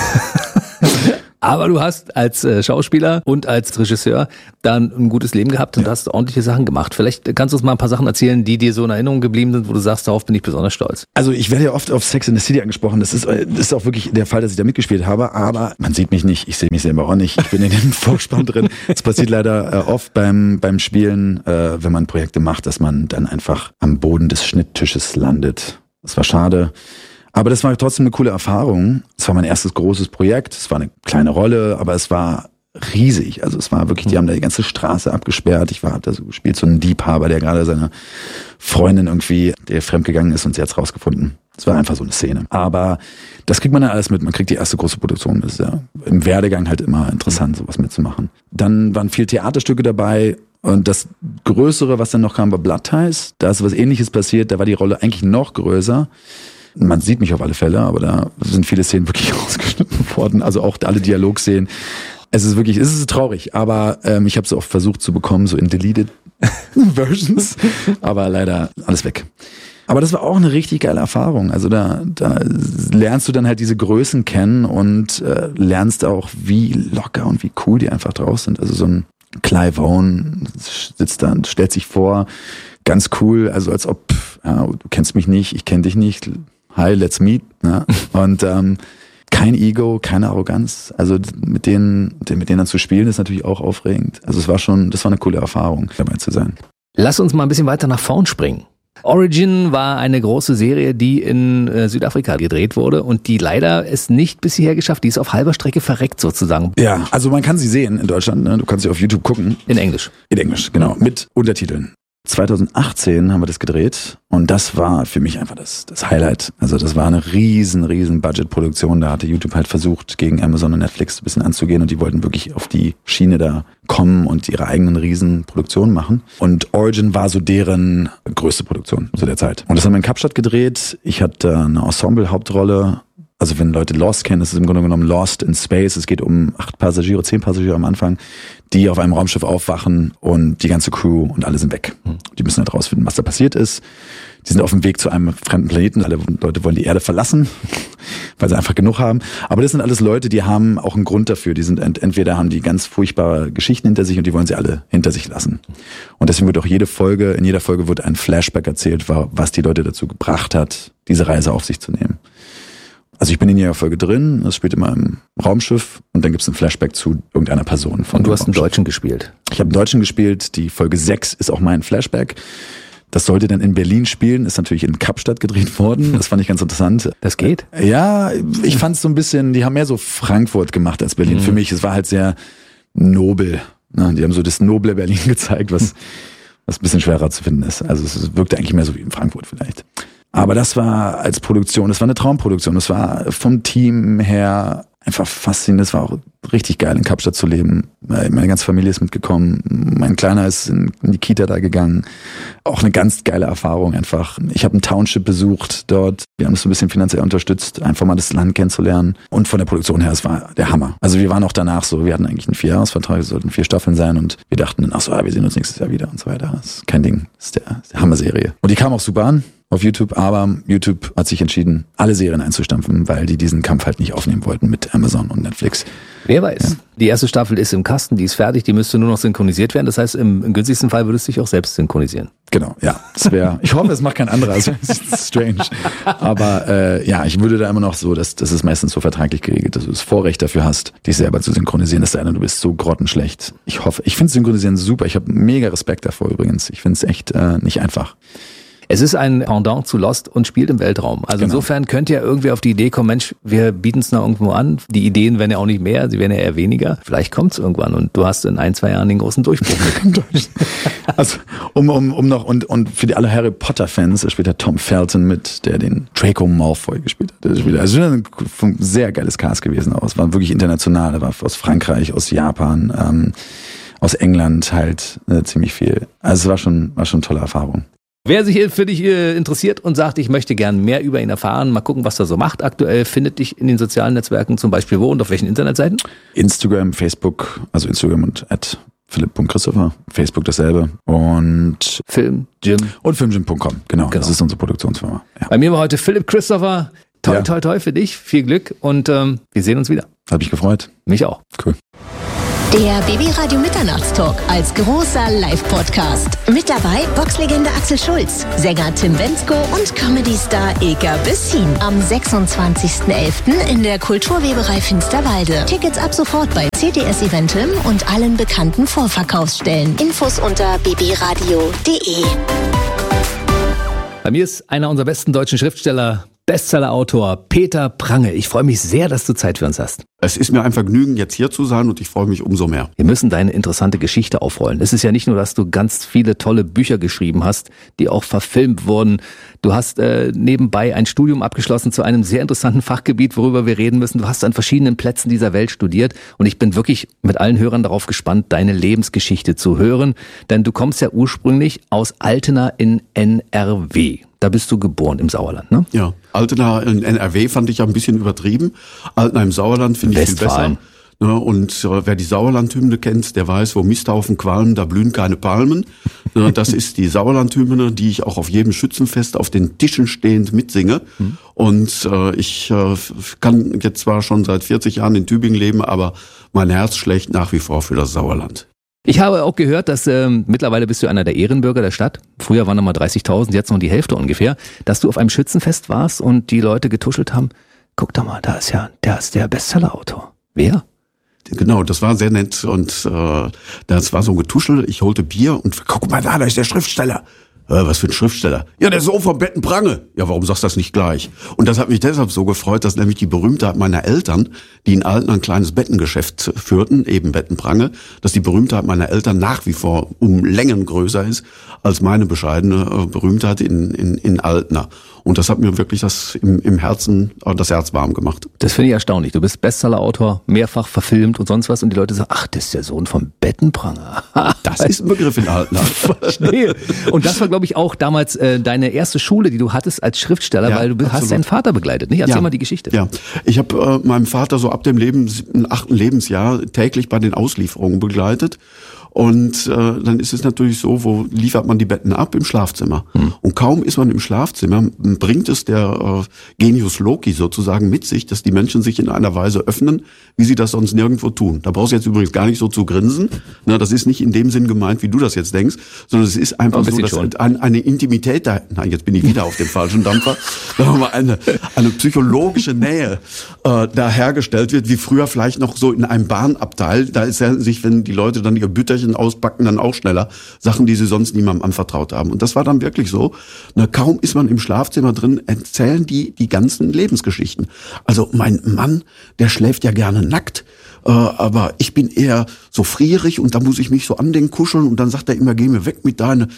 B: Aber du hast als Schauspieler und als Regisseur dann ein gutes Leben gehabt und hast ordentliche Sachen gemacht. Vielleicht kannst du uns mal ein paar Sachen erzählen, die dir so in Erinnerung geblieben sind, wo du sagst, darauf bin ich besonders stolz.
D: Also ich werde ja oft auf Sex in the City angesprochen. Das ist auch wirklich der Fall, dass ich da mitgespielt habe. Aber man sieht mich nicht, ich sehe mich selber auch nicht. Ich bin in dem Vorspann drin. Es passiert leider oft beim Spielen, wenn man Projekte macht, dass man dann einfach am Boden des Schnitttisches landet. Das war schade. Aber das war trotzdem eine coole Erfahrung. Es war mein erstes großes Projekt. Es war eine kleine Rolle, aber es war riesig. Also es war wirklich, die haben da die ganze Straße abgesperrt. Ich habe da so gespielt, so einen Liebhaber, der gerade seine Freundin irgendwie, der fremdgegangen ist und sie hat's rausgefunden. Es war einfach so eine Szene. Aber das kriegt man dann alles mit. Man kriegt die erste große Produktion. Das ist ja im Werdegang halt immer interessant, sowas mitzumachen. Dann waren viel Theaterstücke dabei. Und das Größere, was dann noch kam, war Blood Ties. Da ist was Ähnliches passiert. Da war die Rolle eigentlich noch größer. Man sieht mich auf alle Fälle, aber da sind viele Szenen wirklich rausgeschnitten worden. Also auch alle Dialogszenen. Es ist traurig, aber ich habe so oft versucht zu bekommen, so in deleted Versions, aber leider alles weg. Aber das war auch eine richtig geile Erfahrung. Also da lernst du dann halt diese Größen kennen und lernst auch, wie locker und wie cool die einfach draus sind. Also so ein Clive Owen sitzt da und stellt sich vor, ganz cool, also als ob, ja, du kennst mich nicht, ich kenne dich nicht, hi, let's meet. Ja? Und kein Ego, keine Arroganz. Also mit denen dann zu spielen, ist natürlich auch aufregend. Also das war eine coole Erfahrung, dabei zu sein.
B: Lass uns mal ein bisschen weiter nach vorn springen. Origin war eine große Serie, die in Südafrika gedreht wurde und die leider es nicht bis hierher geschafft. Die ist auf halber Strecke verreckt sozusagen.
D: Ja, also man kann sie sehen in Deutschland. Ne? Du kannst sie auf YouTube gucken.
B: In Englisch.
D: In Englisch, genau. Mit Untertiteln. 2018 haben wir das gedreht und das war für mich einfach das Highlight. Also das war eine riesen Budgetproduktion. Da hatte YouTube halt versucht, gegen Amazon und Netflix ein bisschen anzugehen und die wollten wirklich auf die Schiene da kommen und ihre eigenen riesen Produktionen machen. Und Origin war so deren größte Produktion zu der Zeit. Und das haben wir in Kapstadt gedreht. Ich hatte eine Ensemble-Hauptrolle. Also wenn Leute Lost kennen, das ist im Grunde genommen Lost in Space. Es geht um 10 Passagiere am Anfang, die auf einem Raumschiff aufwachen und die ganze Crew und alle sind weg. Die müssen halt rausfinden, was da passiert ist. Die sind auf dem Weg zu einem fremden Planeten. Alle Leute wollen die Erde verlassen, weil sie einfach genug haben. Aber das sind alles Leute, die haben auch einen Grund dafür. Die sind entweder haben die ganz furchtbare Geschichten hinter sich und die wollen sie alle hinter sich lassen. Und deswegen wird auch in jeder Folge wird ein Flashback erzählt, was die Leute dazu gebracht hat, diese Reise auf sich zu nehmen. Also ich bin in jeder Folge drin, das spielt immer im Raumschiff und dann gibt es ein Flashback zu irgendeiner Person.
B: Und du hast einen Deutschen gespielt?
D: Ich habe einen Deutschen gespielt, die Folge 6 ist auch mein Flashback. Das sollte dann in Berlin spielen, ist natürlich in Kapstadt gedreht worden, das fand ich ganz interessant.
B: Das geht?
D: Ja, ich fand es so ein bisschen, die haben mehr so Frankfurt gemacht als Berlin. Für mich, es war halt sehr nobel. Die haben so das noble Berlin gezeigt, was ein bisschen schwerer zu finden ist. Also es wirkte eigentlich mehr so wie in Frankfurt vielleicht. Aber das war als Produktion, das war eine Traumproduktion. Das war vom Team her einfach faszinierend. Das war auch richtig geil, in Kapstadt zu leben. Meine ganze Familie ist mitgekommen. Mein Kleiner ist in die Kita da gegangen. Auch eine ganz geile Erfahrung einfach. Ich habe ein Township besucht dort. Wir haben es so ein bisschen finanziell unterstützt, einfach mal das Land kennenzulernen. Und von der Produktion her, es war der Hammer. Also wir waren auch danach so, wir hatten eigentlich einen 4-Jahres-Vertrag, es sollten 4 Staffeln sein und wir dachten dann, ach so, wir sehen uns nächstes Jahr wieder und so weiter. Das ist kein Ding. Das ist der Hammer-Serie. Und die kam auch super an auf YouTube, aber YouTube hat sich entschieden, alle Serien einzustampfen, weil die diesen Kampf halt nicht aufnehmen wollten mit Amazon und Netflix.
B: Wer weiß. Ja. Die erste Staffel ist im Kasten, die ist fertig, die müsste nur noch synchronisiert werden. Das heißt, im günstigsten Fall würdest du dich auch selbst synchronisieren.
D: Genau, ja. Ich hoffe, es macht kein anderer. Das ist strange. Aber ich würde da immer noch so, das ist meistens so vertraglich geregelt, dass du das Vorrecht dafür hast, dich selber zu synchronisieren. Es sei denn, du bist so grottenschlecht. Ich finde Synchronisieren super. Ich habe mega Respekt davor übrigens. Ich finde es echt nicht einfach.
B: Es ist ein Pendant zu Lost und spielt im Weltraum. Also Insofern könnte ja irgendwie auf die Idee kommen, Mensch, wir bieten es noch irgendwo an. Die Ideen werden ja auch nicht mehr, sie werden ja eher weniger. Vielleicht kommt es irgendwann und du hast in 1-2 Jahren den großen Durchbruch mit.
D: Also um noch und für die alle Harry Potter Fans, da spielt der Tom Felton mit, der den Draco Malfoy gespielt hat. Also ein sehr geiles Cast gewesen auch. Es war wirklich international, er war aus Frankreich, aus Japan. aus England halt ziemlich viel. Also es war schon eine tolle Erfahrung.
B: Wer sich für dich interessiert und sagt, ich möchte gern mehr über ihn erfahren, mal gucken, was er so macht aktuell, findet dich in den sozialen Netzwerken zum Beispiel wo und auf welchen Internetseiten?
D: Instagram, Facebook, also Instagram und @philipp.christopher, Facebook dasselbe und
B: Filmgym
D: und filmgym.com, genau, das ist unsere Produktionsfirma. Ja.
B: Bei mir war heute Philipp Christopher, toi für dich, viel Glück und wir sehen uns wieder.
D: Hat mich gefreut.
B: Mich auch.
D: Cool.
E: Der BB-Radio Mitternachtstalk als großer Live-Podcast. Mit dabei Boxlegende Axel Schulz, Sänger Tim Bendzko und Comedy-Star Ilka Bessin. Am 26.11. in der Kulturweberei Finsterwalde. Tickets ab sofort bei CTS Eventim und allen bekannten Vorverkaufsstellen. Infos unter bbradio.de.
B: Bei mir ist einer unserer besten deutschen Schriftsteller, Bestseller-Autor Peter Prange. Ich freue mich sehr, dass du Zeit für uns hast.
F: Es ist mir ein Vergnügen, jetzt hier zu sein und ich freue mich umso mehr.
B: Wir müssen deine interessante Geschichte aufrollen. Es ist ja nicht nur, dass du ganz viele tolle Bücher geschrieben hast, die auch verfilmt wurden. Du hast nebenbei ein Studium abgeschlossen zu einem sehr interessanten Fachgebiet, worüber wir reden müssen. Du hast an verschiedenen Plätzen dieser Welt studiert und ich bin wirklich mit allen Hörern darauf gespannt, deine Lebensgeschichte zu hören. Denn du kommst ja ursprünglich aus Altena in NRW. Da bist du geboren im Sauerland, ne?
F: Ja, Altena in NRW fand ich ja ein bisschen übertrieben. Altena im Sauerland finde ich viel besser. Ja, und wer die Sauerlandhymne kennt, der weiß, wo Misthaufen qualmen, da blühen keine Palmen. Das ist die Sauerlandhymne, die ich auch auf jedem Schützenfest auf den Tischen stehend mitsinge. Und ich kann jetzt zwar schon seit 40 Jahren in Tübingen leben, aber mein Herz schlägt nach wie vor für das Sauerland.
B: Ich habe auch gehört, dass mittlerweile bist du einer der Ehrenbürger der Stadt. Früher waren noch mal 30.000, jetzt noch die Hälfte ungefähr. Dass du auf einem Schützenfest warst und die Leute getuschelt haben. Guck doch mal, der ist der Bestseller-Autor. Wer?
F: Genau, das war sehr nett und das war so ein Getuschel. Ich holte Bier und guck mal da ist der Schriftsteller. Was für ein Schriftsteller? Ja, der Sohn von Betten Prange. Ja, warum sagst du das nicht gleich? Und das hat mich deshalb so gefreut, dass nämlich die Berühmtheit meiner Eltern, die in Altena ein kleines Bettengeschäft führten, eben Betten Prange, dass die Berühmtheit meiner Eltern nach wie vor um Längen größer ist als meine bescheidene Berühmtheit in Altena. Und das hat mir wirklich im Herzen das Herz warm gemacht.
B: Das finde ich erstaunlich. Du bist Bestseller-Autor, mehrfach verfilmt und sonst was. Und die Leute sagen, ach, das ist der Sohn von Bettenpranger.
F: Das ist ein Begriff in Altena.
B: Verstehe. Und das war, glaube ich, auch damals deine erste Schule, die du hattest als Schriftsteller, weil du hast deinen Vater begleitet, nicht? Erzähl mal die Geschichte.
F: Ja, ich habe meinen Vater so ab dem 8. Lebensjahr täglich bei den Auslieferungen begleitet. Und dann ist es natürlich so, wo liefert man die Betten ab? Im Schlafzimmer. Und kaum ist man im Schlafzimmer, bringt es der Genius Loci sozusagen mit sich, dass die Menschen sich in einer Weise öffnen, wie sie das sonst nirgendwo tun. Da brauchst du jetzt übrigens gar nicht so zu grinsen. Na, das ist nicht in dem Sinn gemeint, wie du das jetzt denkst, sondern es ist einfach so, dass eine Intimität da, nein, jetzt bin ich wieder auf dem falschen Dampfer, sagen wir mal eine psychologische Nähe da hergestellt wird, wie früher vielleicht noch so in einem Bahnabteil. Da ist ja sich, wenn die Leute dann ihre Bütterchen auspacken, dann auch schneller Sachen, die sie sonst niemandem anvertraut haben. Und das war dann wirklich so. Na, kaum ist man im Schlafzimmer drin, erzählen die ganzen Lebensgeschichten. Also mein Mann, der schläft ja gerne nackt, aber ich bin eher so frierig und da muss ich mich so an den kuscheln und dann sagt er immer, geh mir weg mit deine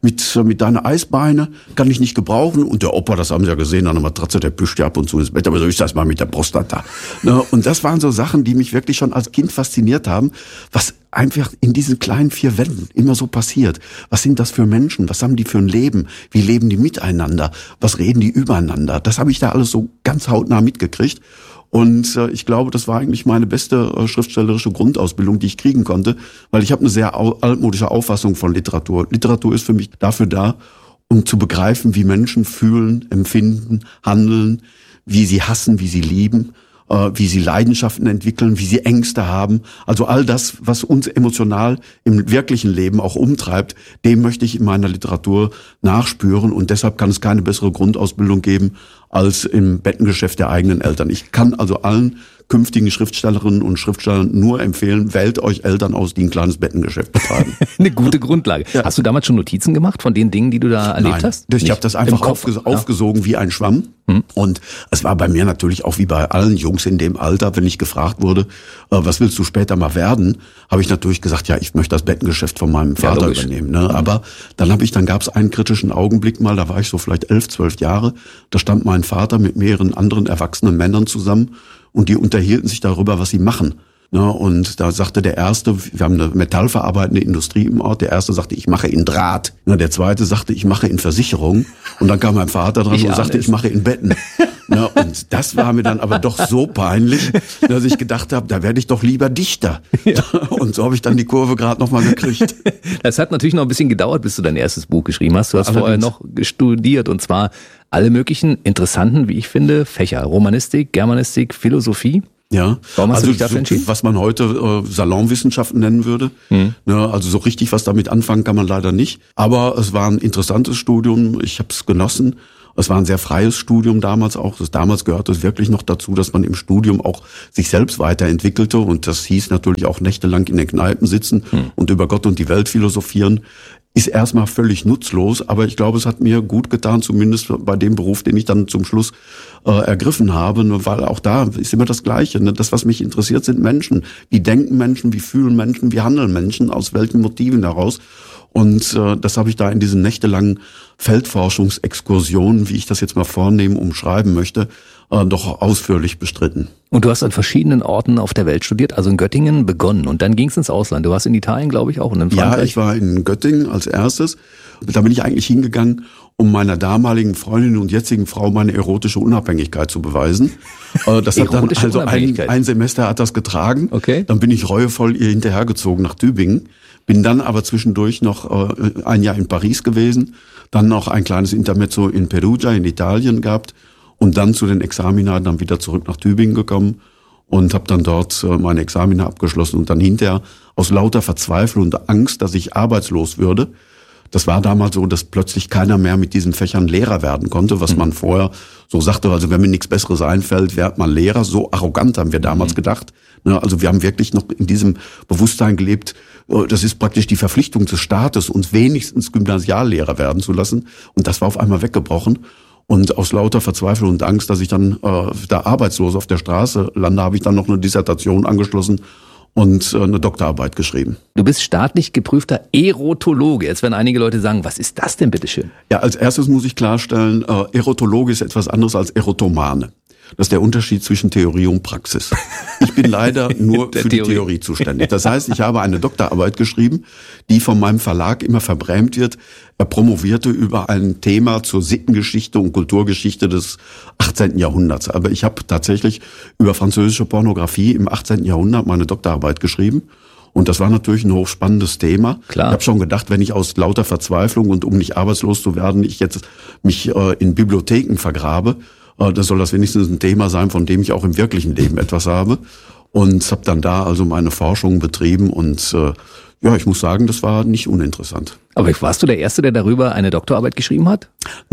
F: Eisbeine, kann ich nicht gebrauchen. Und der Opa, das haben sie ja gesehen, an der Matratze, der pischt ja ab und zu ins Bett, aber so ist das mal mit der Prostata. Und das waren so Sachen, die mich wirklich schon als Kind fasziniert haben, was einfach in diesen kleinen 4 Wänden immer so passiert. Was sind das für Menschen? Was haben die für ein Leben? Wie leben die miteinander? Was reden die übereinander? Das habe ich da alles so ganz hautnah mitgekriegt. Und ich glaube, das war eigentlich meine beste schriftstellerische Grundausbildung, die ich kriegen konnte, weil ich habe eine sehr altmodische Auffassung von Literatur. Literatur ist für mich dafür da, um zu begreifen, wie Menschen fühlen, empfinden, handeln, wie sie hassen, wie sie lieben, wie sie Leidenschaften entwickeln, wie sie Ängste haben. Also all das, was uns emotional im wirklichen Leben auch umtreibt, dem möchte ich in meiner Literatur nachspüren. Und deshalb kann es keine bessere Grundausbildung geben als im Bettengeschäft der eigenen Eltern. Ich kann also allen künftigen Schriftstellerinnen und Schriftstellern nur empfehlen, wählt euch Eltern aus, die ein kleines Bettengeschäft betreiben.
B: Eine gute Grundlage. Ja. Hast du damals schon Notizen gemacht von den Dingen, die du da erlebt hast?
F: Ich habe das einfach aufgesogen wie ein Schwamm. Und es war bei mir natürlich auch wie bei allen Jungs in dem Alter, wenn ich gefragt wurde, was willst du später mal werden, habe ich natürlich gesagt, ja, ich möchte das Bettengeschäft von meinem Vater übernehmen. Ne? Aber dann gab es einen kritischen Augenblick mal, da war ich so vielleicht 11, 12 Jahre, da stand mein Vater mit mehreren anderen erwachsenen Männern zusammen und die unterhielten sich darüber, was sie machen. Ja, und da sagte der Erste, wir haben eine metallverarbeitende Industrie im Ort, der Erste sagte, ich mache in Draht. Ja, der Zweite sagte, ich mache in Versicherung. Und dann kam mein Vater dran und sagte, ich mache in Betten. Ja, und das war mir dann aber doch so peinlich, dass ich gedacht habe, da werde ich doch lieber Dichter. Ja. Und so habe ich dann die Kurve gerade noch mal gekriegt.
B: Das hat natürlich noch ein bisschen gedauert, bis du dein erstes Buch geschrieben hast. Du hast vorher noch studiert, und zwar alle möglichen interessanten, wie ich finde, Fächer. Romanistik, Germanistik, Philosophie.
F: Ja,
B: warum hast du dich dafür entschieden?
F: Was man heute Salonwissenschaften nennen würde. Ne, also so richtig was damit anfangen kann man leider nicht. Aber es war ein interessantes Studium. Ich habe es genossen. Es war ein sehr freies Studium damals auch. Damals gehörte es wirklich noch dazu, dass man im Studium auch sich selbst weiterentwickelte. Und das hieß natürlich auch nächtelang in den Kneipen sitzen und über Gott und die Welt philosophieren. Ist erstmal völlig nutzlos, aber ich glaube, es hat mir gut getan, zumindest bei dem Beruf, den ich dann zum Schluss ergriffen habe, weil auch da ist immer das Gleiche. Ne? Das, was mich interessiert, sind Menschen. Wie denken Menschen, wie fühlen Menschen, wie handeln Menschen, aus welchen Motiven heraus? Und das habe ich da in diesen nächtelangen Feldforschungsexkursionen, wie ich das jetzt mal vornehmen, umschreiben möchte, doch ausführlich bestritten.
B: Und du hast an verschiedenen Orten auf der Welt studiert, also in Göttingen begonnen und dann ging es ins Ausland. Du warst in Italien, glaube ich, auch, und in Frankreich.
F: Ja, ich war in Göttingen als erstes. Da bin ich eigentlich hingegangen, um meiner damaligen Freundin und jetzigen Frau meine erotische Unabhängigkeit zu beweisen. Das hat dann also ein Semester hat das getragen.
B: Okay.
F: Dann bin ich reuevoll ihr hinterhergezogen nach Tübingen. Bin dann aber zwischendurch noch ein Jahr in Paris gewesen, dann noch ein kleines Intermezzo in Perugia in Italien gehabt und dann zu den Examina dann wieder zurück nach Tübingen gekommen und habe dann dort meine Examina abgeschlossen und dann hinterher aus lauter Verzweiflung und Angst, dass ich arbeitslos würde. Das war damals so, dass plötzlich keiner mehr mit diesen Fächern Lehrer werden konnte, was man vorher so sagte, also wenn mir nichts Besseres einfällt, wird man Lehrer. So arrogant haben wir damals gedacht. Also wir haben wirklich noch in diesem Bewusstsein gelebt, das ist praktisch die Verpflichtung des Staates, uns wenigstens Gymnasiallehrer werden zu lassen. Und das war auf einmal weggebrochen. Und aus lauter Verzweiflung und Angst, dass ich dann da arbeitslos auf der Straße lande, habe ich dann noch eine Dissertation angeschlossen und eine Doktorarbeit geschrieben.
B: Du bist staatlich geprüfter Erotologe. Jetzt werden einige Leute sagen, was ist das denn bitteschön?
F: Ja, als erstes muss ich klarstellen, Erotologe ist etwas anderes als Erotomane. Das ist der Unterschied zwischen Theorie und Praxis. Ich bin leider nur für die Theorie zuständig. Das heißt, ich habe eine Doktorarbeit geschrieben, die von meinem Verlag immer verbrämt wird. Er promovierte über ein Thema zur Sittengeschichte und Kulturgeschichte des 18. Jahrhunderts. Aber ich habe tatsächlich über französische Pornografie im 18. Jahrhundert meine Doktorarbeit geschrieben. Und das war natürlich ein hochspannendes Thema.
B: Klar.
F: Ich habe schon gedacht, wenn ich aus lauter Verzweiflung und um nicht arbeitslos zu werden, ich jetzt mich in Bibliotheken vergrabe, dann soll das wenigstens ein Thema sein, von dem ich auch im wirklichen Leben etwas habe. Und habe dann da also meine Forschung betrieben und ja, ich muss sagen, das war nicht uninteressant.
B: Aber warst du der Erste, der darüber eine Doktorarbeit geschrieben hat?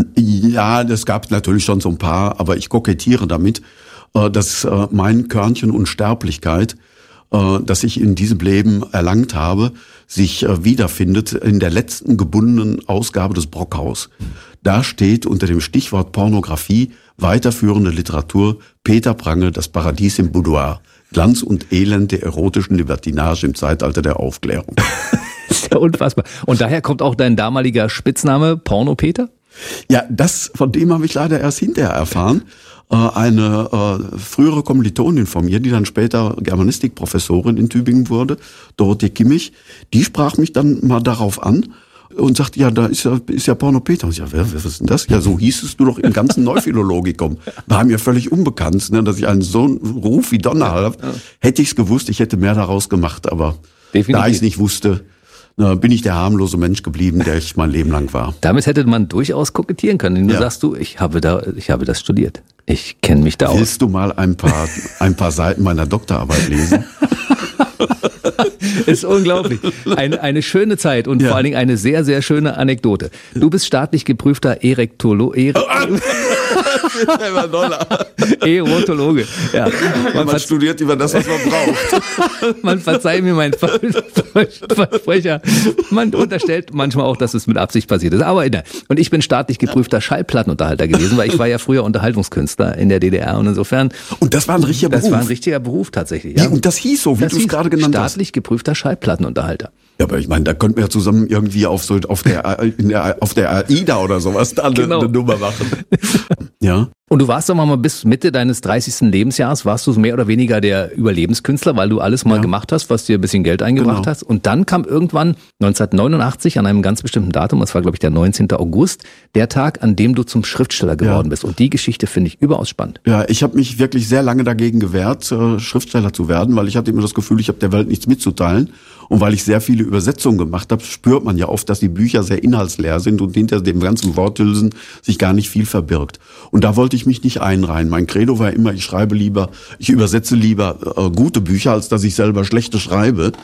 F: Ja, das gab natürlich schon so ein paar, aber ich kokettiere damit, dass mein Körnchen Unsterblichkeit, das ich in diesem Leben erlangt habe, sich wiederfindet in der letzten gebundenen Ausgabe des Brockhaus. Da steht unter dem Stichwort Pornografie weiterführende Literatur Peter Prange, Das Paradies im Boudoir. Glanz und Elend der erotischen Libertinage im Zeitalter der Aufklärung.
B: Das ist ja unfassbar. Und daher kommt auch dein damaliger Spitzname Porno Peter?
F: Ja, von dem habe ich leider erst hinterher erfahren. Eine frühere Kommilitonin von mir, die dann später Germanistikprofessorin in Tübingen wurde, Dorothee Kimmich, die sprach mich dann mal darauf an und sagte, ja, da ist ja Porno Peter. Und ich sag, was ist denn das? Ja, so hießest du doch im ganzen Neuphilologikum. War mir völlig unbekannt, ne, dass ich einen so einen Ruf wie Donner habe. Hätte ich es gewusst, ich hätte mehr daraus gemacht, aber definitiv. Da ich es nicht wusste, bin ich der harmlose Mensch geblieben, der ich mein Leben lang war.
B: Damit hätte man durchaus kokettieren können. Du sagst ich habe das studiert. Ich kenne mich da aus.
F: Willst du mal ein paar Seiten meiner Doktorarbeit lesen?
B: Ist unglaublich. Eine schöne Zeit und vor allen Dingen eine sehr, sehr schöne Anekdote. Du bist staatlich geprüfter Erotologe. Erotologe. Ja.
F: Man studiert über das, was man braucht.
B: Man verzeiht mir meinen Versprecher. Man unterstellt manchmal auch, dass es mit Absicht passiert ist. Aber und ich bin staatlich geprüfter Schallplattenunterhalter gewesen, weil ich war ja früher Unterhaltungskünstler in der DDR und insofern.
F: Und das war ein richtiger Beruf?
B: Das war ein richtiger Beruf tatsächlich. Ja.
F: Und das hieß so, wie du es gerade genannt hast.
B: Staatlich geprüfter Schallplattenunterhalter.
F: Ja, aber ich meine, da könnten wir ja zusammen irgendwie auf der AIDA oder sowas da eine Nummer machen. Ja.
B: Und du warst doch mal bis Mitte deines 30. Lebensjahres, warst du mehr oder weniger der Überlebenskünstler, weil du alles mal gemacht hast, was dir ein bisschen Geld eingebracht hast. Und dann kam irgendwann 1989 an einem ganz bestimmten Datum, das war glaube ich der 19. August, der Tag, an dem du zum Schriftsteller geworden bist. Und die Geschichte finde ich überaus spannend.
F: Ja, ich habe mich wirklich sehr lange dagegen gewehrt, Schriftsteller zu werden, weil ich hatte immer das Gefühl, ich habe der Welt nichts mitzuteilen. Und weil ich sehr viele Übersetzungen gemacht habe, spürt man ja oft, dass die Bücher sehr inhaltsleer sind und hinter dem ganzen Worthülsen sich gar nicht viel verbirgt. Und da wollte ich mich nicht einreihen. Mein Credo war immer, ich übersetze lieber gute Bücher, als dass ich selber schlechte schreibe.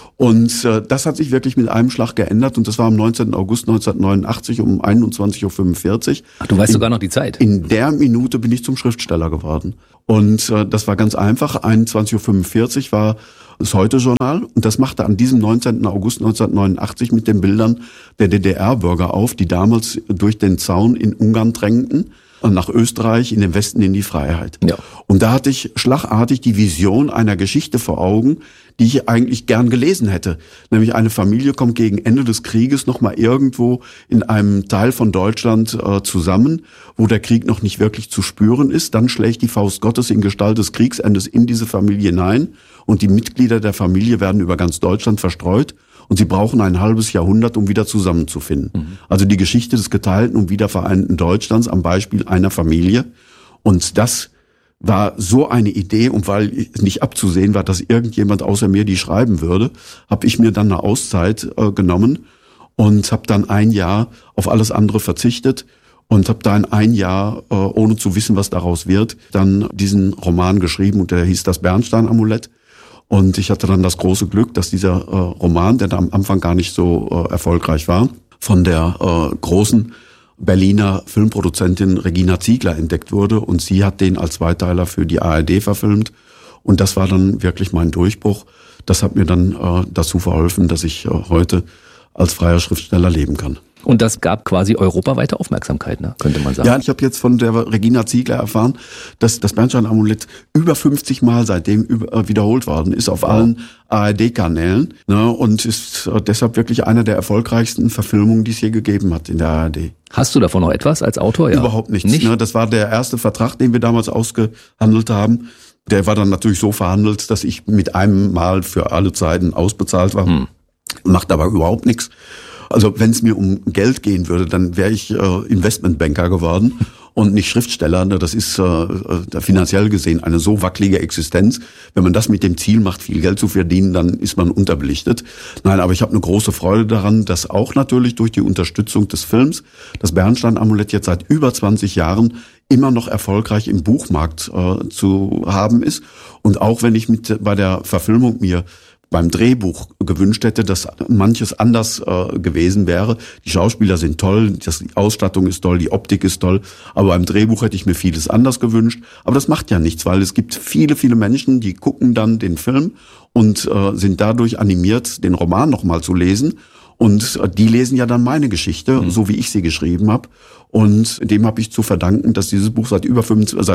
F: Und das hat sich wirklich mit einem Schlag geändert und das war am 19. August 1989 um 21.45 Uhr.
B: Ach, du weißt sogar noch die Zeit.
F: In der Minute bin ich zum Schriftsteller geworden. Und das war ganz einfach. 21.45 Uhr war das Heute-Journal und das machte an diesem 19. August 1989 mit den Bildern der DDR-Bürger auf, die damals durch den Zaun in Ungarn drängten, nach Österreich, in den Westen in die Freiheit. Ja. Und da hatte ich schlagartig die Vision einer Geschichte vor Augen, die ich eigentlich gern gelesen hätte. Nämlich eine Familie kommt gegen Ende des Krieges nochmal irgendwo in einem Teil von Deutschland zusammen, wo der Krieg noch nicht wirklich zu spüren ist. Dann schlägt die Faust Gottes in Gestalt des Kriegsendes in diese Familie hinein und die Mitglieder der Familie werden über ganz Deutschland verstreut. Und sie brauchen ein halbes Jahrhundert, um wieder zusammenzufinden. Mhm. Also die Geschichte des geteilten und wiedervereinten Deutschlands am Beispiel einer Familie. Und das war so eine Idee, und weil nicht abzusehen war, dass irgendjemand außer mir die schreiben würde, habe ich mir dann eine Auszeit genommen und habe dann ein Jahr auf alles andere verzichtet und habe da in ein Jahr, ohne zu wissen, was daraus wird, dann diesen Roman geschrieben und der hieß Das Bernstein-Amulett. Und ich hatte dann das große Glück, dass dieser Roman, der da am Anfang gar nicht so erfolgreich war, von der großen Berliner Filmproduzentin Regina Ziegler entdeckt wurde. Und sie hat den als Zweiteiler für die ARD verfilmt. Und das war dann wirklich mein Durchbruch. Das hat mir dann dazu verholfen, dass ich heute als freier Schriftsteller leben kann.
B: Und das gab quasi europaweite Aufmerksamkeit, ne? Könnte man sagen.
F: Ja, ich habe jetzt von der Regina Ziegler erfahren, dass das Bernstein-Amulett über 50 Mal seitdem wiederholt worden ist auf allen ARD-Kanälen, ne? Und ist deshalb wirklich einer der erfolgreichsten Verfilmungen, die es je gegeben hat in der ARD.
B: Hast du davon noch etwas als Autor? Ja.
F: Überhaupt nichts. Nicht? Ne? Das war der erste Vertrag, den wir damals ausgehandelt haben. Der war dann natürlich so verhandelt, dass ich mit einem Mal für alle Zeiten ausbezahlt war. Macht aber überhaupt nichts. Also wenn es mir um Geld gehen würde, dann wäre ich Investmentbanker geworden und nicht Schriftsteller. Das ist finanziell gesehen eine so wackelige Existenz. Wenn man das mit dem Ziel macht, viel Geld zu verdienen, dann ist man unterbelichtet. Nein, aber ich habe eine große Freude daran, dass auch natürlich durch die Unterstützung des Films das Bernstein-Amulett jetzt seit über 20 Jahren immer noch erfolgreich im Buchmarkt zu haben ist. Und auch wenn ich bei der Verfilmung mir beim Drehbuch gewünscht hätte, dass manches anders gewesen wäre. Die Schauspieler sind toll, die Ausstattung ist toll, die Optik ist toll, aber beim Drehbuch hätte ich mir vieles anders gewünscht. Aber das macht ja nichts, weil es gibt viele, viele Menschen, die gucken dann den Film und sind dadurch animiert, den Roman nochmal zu lesen. Und die lesen ja dann meine Geschichte, so wie ich sie geschrieben habe. Und dem habe ich zu verdanken, dass dieses Buch seit über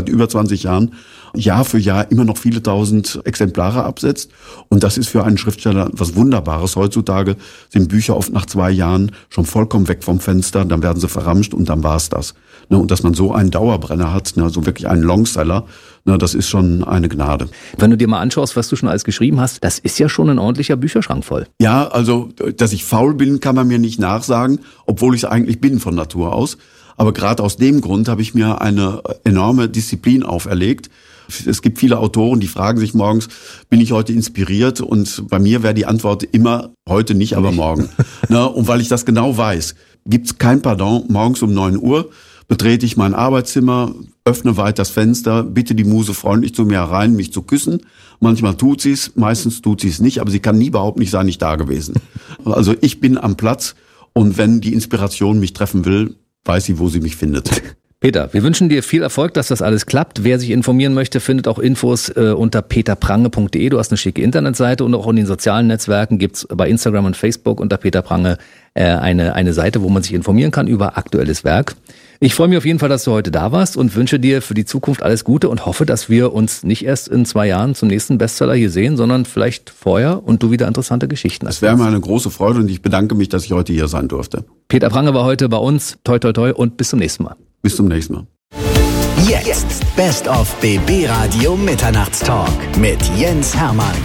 F: 20 Jahren Jahr für Jahr immer noch viele tausend Exemplare absetzt. Und das ist für einen Schriftsteller was Wunderbares. Heutzutage sind Bücher oft nach 2 Jahren schon vollkommen weg vom Fenster, dann werden sie verramscht und dann war's das. Und dass man so einen Dauerbrenner hat, so wirklich einen Longseller, das ist schon eine Gnade.
B: Wenn du dir mal anschaust, was du schon alles geschrieben hast, das ist ja schon ein ordentlicher Bücherschrank voll.
F: Ja, also, dass ich faul bin, kann man mir nicht nachsagen, obwohl ich es eigentlich bin von Natur aus. Aber gerade aus dem Grund habe ich mir eine enorme Disziplin auferlegt. Es gibt viele Autoren, die fragen sich morgens, bin ich heute inspiriert? Und bei mir wäre die Antwort immer, heute nicht, aber morgen. Und weil ich das genau weiß, gibt's kein Pardon. Morgens um 9 Uhr betrete ich mein Arbeitszimmer, öffne weit das Fenster, bitte die Muse freundlich zu mir herein, mich zu küssen. Manchmal tut sie's, meistens tut sie's nicht, aber sie kann nie behaupten, ich sei nicht da gewesen. Also ich bin am Platz und wenn die Inspiration mich treffen will, weiß sie, wo sie mich findet.
B: Peter, wir wünschen dir viel Erfolg, dass das alles klappt. Wer sich informieren möchte, findet auch Infos unter peterprange.de. Du hast eine schicke Internetseite und auch in den sozialen Netzwerken gibt's bei Instagram und Facebook unter Peter Prange eine Seite, wo man sich informieren kann über aktuelles Werk. Ich freue mich auf jeden Fall, dass du heute da warst und wünsche dir für die Zukunft alles Gute und hoffe, dass wir uns nicht erst in 2 Jahren zum nächsten Bestseller hier sehen, sondern vielleicht vorher und du wieder interessante Geschichten hast.
F: Das wäre mir eine große Freude und ich bedanke mich, dass ich heute hier sein durfte.
B: Peter Prange war heute bei uns. Toi, toi, toi und bis zum nächsten Mal.
F: Bis zum nächsten Mal.
C: Jetzt Best of BB Radio Mitternachtstalk mit Jens Hermann.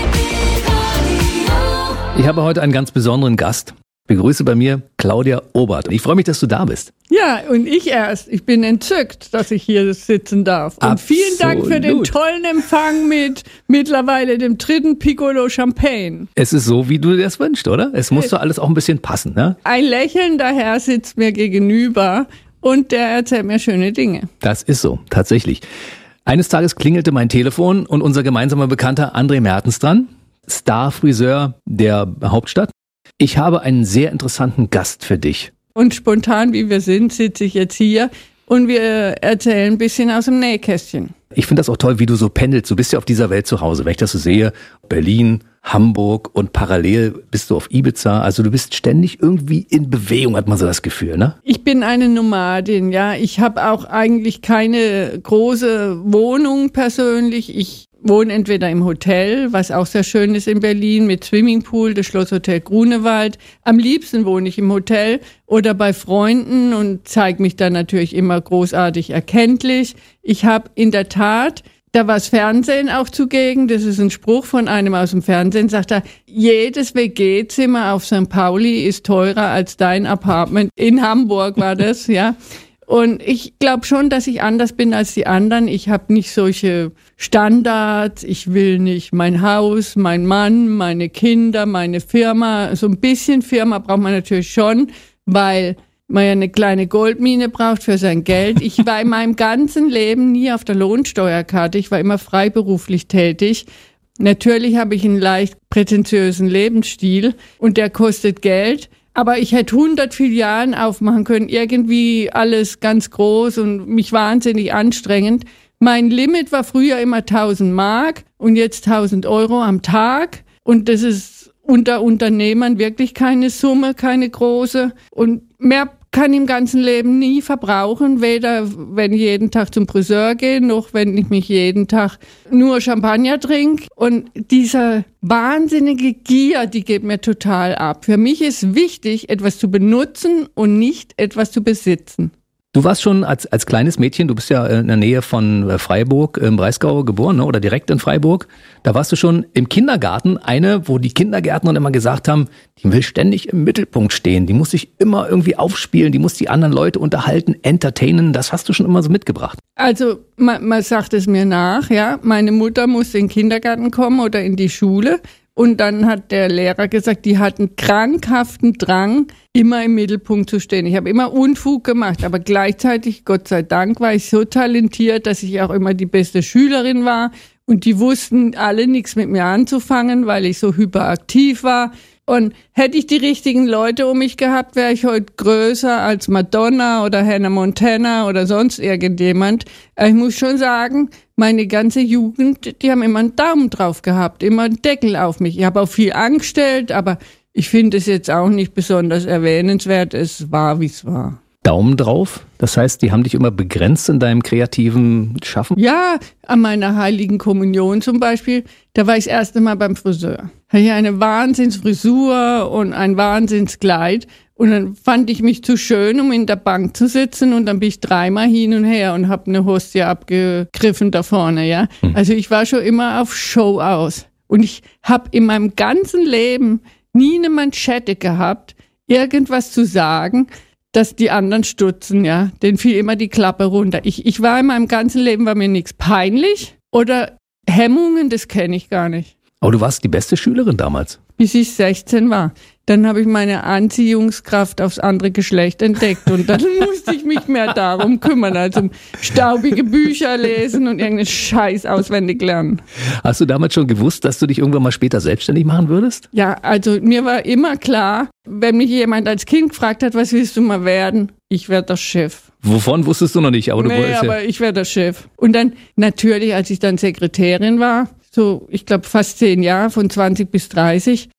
B: Ich habe heute einen ganz besonderen Gast. Ich begrüße bei mir Claudia Obert. Ich freue mich, dass du da bist.
G: Ja, und ich erst. Ich bin entzückt, dass ich hier sitzen darf. Und
B: Absolut.
G: Vielen Dank für den tollen Empfang mit mittlerweile dem 3. Piccolo Champagne.
B: Es ist so, wie du dir das wünschst, oder? Es muss doch alles auch ein bisschen passen, ne?
G: Ein lächelnder Herr sitzt mir gegenüber und der erzählt mir schöne Dinge.
B: Das ist so, tatsächlich. Eines Tages klingelte mein Telefon und unser gemeinsamer Bekannter André Mertens dran, Star-Friseur der Hauptstadt. Ich habe einen sehr interessanten Gast für dich.
G: Und spontan, wie wir sind, sitze ich jetzt hier und wir erzählen ein bisschen aus dem Nähkästchen.
B: Ich finde das auch toll, wie du so pendelst. Du bist ja auf dieser Welt zu Hause. Wenn ich das so sehe, Berlin, Hamburg und parallel bist du auf Ibiza. Also du bist ständig irgendwie in Bewegung, hat man so das Gefühl, ne?
G: Ich bin eine Nomadin, ja. Ich habe auch eigentlich keine große Wohnung persönlich. Ich wohne entweder im Hotel, was auch sehr schön ist in Berlin, mit Swimmingpool, das Schlosshotel Grunewald. Am liebsten wohne ich im Hotel oder bei Freunden und zeige mich dann natürlich immer großartig erkenntlich. Ich habe in der Tat, da war das Fernsehen auch zugegen, das ist ein Spruch von einem aus dem Fernsehen, sagt er, jedes WG-Zimmer auf St. Pauli ist teurer als dein Apartment. In Hamburg war das, ja. Und ich glaube schon, dass ich anders bin als die anderen. Ich habe nicht solche Standards. Ich will nicht mein Haus, mein Mann, meine Kinder, meine Firma. So ein bisschen Firma braucht man natürlich schon, weil man ja eine kleine Goldmine braucht für sein Geld. Ich war in meinem ganzen Leben nie auf der Lohnsteuerkarte. Ich war immer freiberuflich tätig. Natürlich habe ich einen leicht prätentiösen Lebensstil und der kostet Geld. Aber ich hätte 100 Filialen aufmachen können, irgendwie alles ganz groß und mich wahnsinnig anstrengend. Mein Limit war früher immer 1000 Mark und jetzt 1000 Euro am Tag. Und das ist unter Unternehmern wirklich keine Summe, keine große. Und mehr kann ich im ganzen Leben nie verbrauchen, weder wenn ich jeden Tag zum Friseur gehe, noch wenn ich mich jeden Tag nur Champagner trinke. Und dieser wahnsinnige Gier, die geht mir total ab. Für mich ist wichtig, etwas zu benutzen und nicht etwas zu besitzen.
B: Du warst schon als kleines Mädchen, du bist ja in der Nähe von Freiburg im Breisgau geboren, ne? Oder direkt in Freiburg. Da warst du schon im Kindergarten eine, wo die Kindergärtner immer gesagt haben, die will ständig im Mittelpunkt stehen, die muss sich immer irgendwie aufspielen, die muss die anderen Leute unterhalten, entertainen. Das hast du schon immer so mitgebracht.
G: Also man sagt es mir nach, ja. Meine Mutter musste in den Kindergarten kommen oder in die Schule. Und dann hat der Lehrer gesagt, die hat einen krankhaften Drang, immer im Mittelpunkt zu stehen. Ich habe immer Unfug gemacht, aber gleichzeitig, Gott sei Dank, war ich so talentiert, dass ich auch immer die beste Schülerin war. Und die wussten alle nichts mit mir anzufangen, weil ich so hyperaktiv war. Und hätte ich die richtigen Leute um mich gehabt, wäre ich heute größer als Madonna oder Hannah Montana oder sonst irgendjemand. Ich muss schon sagen, meine ganze Jugend, die haben immer einen Daumen drauf gehabt, immer einen Deckel auf mich. Ich habe auch viel angestellt, aber ich finde es jetzt auch nicht besonders erwähnenswert. Es war, wie es war.
B: Daumen drauf? Das heißt, die haben dich immer begrenzt in deinem kreativen Schaffen?
G: Ja, an meiner Heiligen Kommunion zum Beispiel, da war ich das erste Mal beim Friseur. Hatte ich eine Wahnsinnsfrisur und ein Wahnsinnskleid. Und dann fand ich mich zu schön, um in der Bank zu sitzen. Und dann bin ich 3-mal hin und her und habe eine Hostie abgegriffen da vorne, ja. Also ich war schon immer auf Show aus. Und ich habe in meinem ganzen Leben nie eine Manschette gehabt, irgendwas zu sagen, dass die anderen stutzen, ja. Denen fiel immer die Klappe runter. Ich war in meinem ganzen Leben, war mir nichts peinlich oder Hemmungen, das kenne ich gar nicht.
B: Aber du warst die beste Schülerin damals.
G: Bis ich 16 war. Dann habe ich meine Anziehungskraft aufs andere Geschlecht entdeckt und dann musste ich mich mehr darum kümmern, als um staubige Bücher lesen und irgendeinen Scheiß auswendig lernen.
B: Hast du damals schon gewusst, dass du dich irgendwann mal später selbstständig machen würdest?
G: Ja, also mir war immer klar, wenn mich jemand als Kind gefragt hat, was willst du mal werden? Ich werde der Chef.
B: Wovon wusstest du noch nicht, aber du wolltest
G: aber ich werde der Chef. Und dann natürlich, als ich dann Sekretärin war, so ich glaube fast 10 Jahre, von 20 bis 30,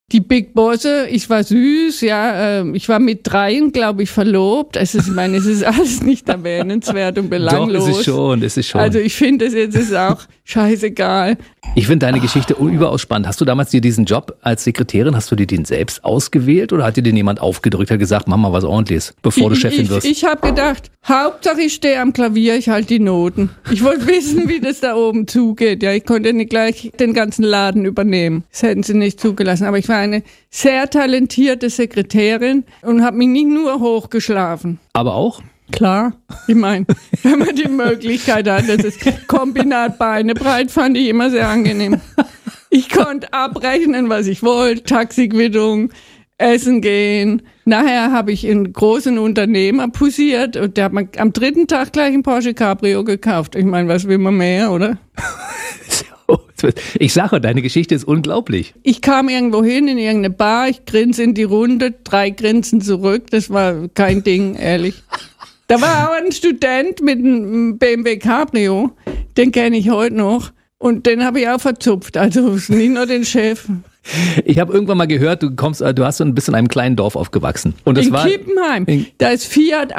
G: Die Big Bosse, ich war süß, ja, ich war mit 3, glaube ich, verlobt. Es ist alles nicht erwähnenswert und belanglos.
B: Doch, ist es schon.
G: Also ich finde, es ist auch scheißegal.
B: Ich finde deine Geschichte überaus spannend. Hast du damals dir diesen Job als Sekretärin, hast du dir den selbst ausgewählt oder hat dir den jemand aufgedrückt, hat gesagt, mach mal was Ordentliches, bevor du Chefin wirst?
G: Ich habe gedacht, Hauptsache ich stehe am Klavier, ich halte die Noten. Ich wollte wissen, wie das da oben zugeht. Ja, ich konnte nicht gleich den ganzen Laden übernehmen. Das hätten sie nicht zugelassen. Aber ich war eine sehr talentierte Sekretärin und habe mich nicht nur hochgeschlafen.
B: Aber auch?
G: Klar, ich meine, wenn man die Möglichkeit hat, das ist Kombinat Beinebreit, fand ich immer sehr angenehm. Ich konnte abrechnen, was ich wollte, Taxiquittung, essen gehen. Nachher habe ich in großen Unternehmer posiert und der hat mir am 3. Tag gleich ein Porsche Cabrio gekauft. Ich meine, was will man mehr, oder?
B: Ich sage, deine Geschichte ist unglaublich.
G: Ich kam irgendwo hin in irgendeine Bar, ich grinse in die Runde, 3 Grinsen zurück, das war kein Ding, ehrlich. Da war auch ein Student mit einem BMW Cabrio, den kenne ich heute noch und den habe ich auch verzupft, also nicht nur den Chef.
B: Ich habe irgendwann mal gehört, du hast so ein bisschen in einem kleinen Dorf aufgewachsen. Und das
G: in Kippenheim, da ist Fiat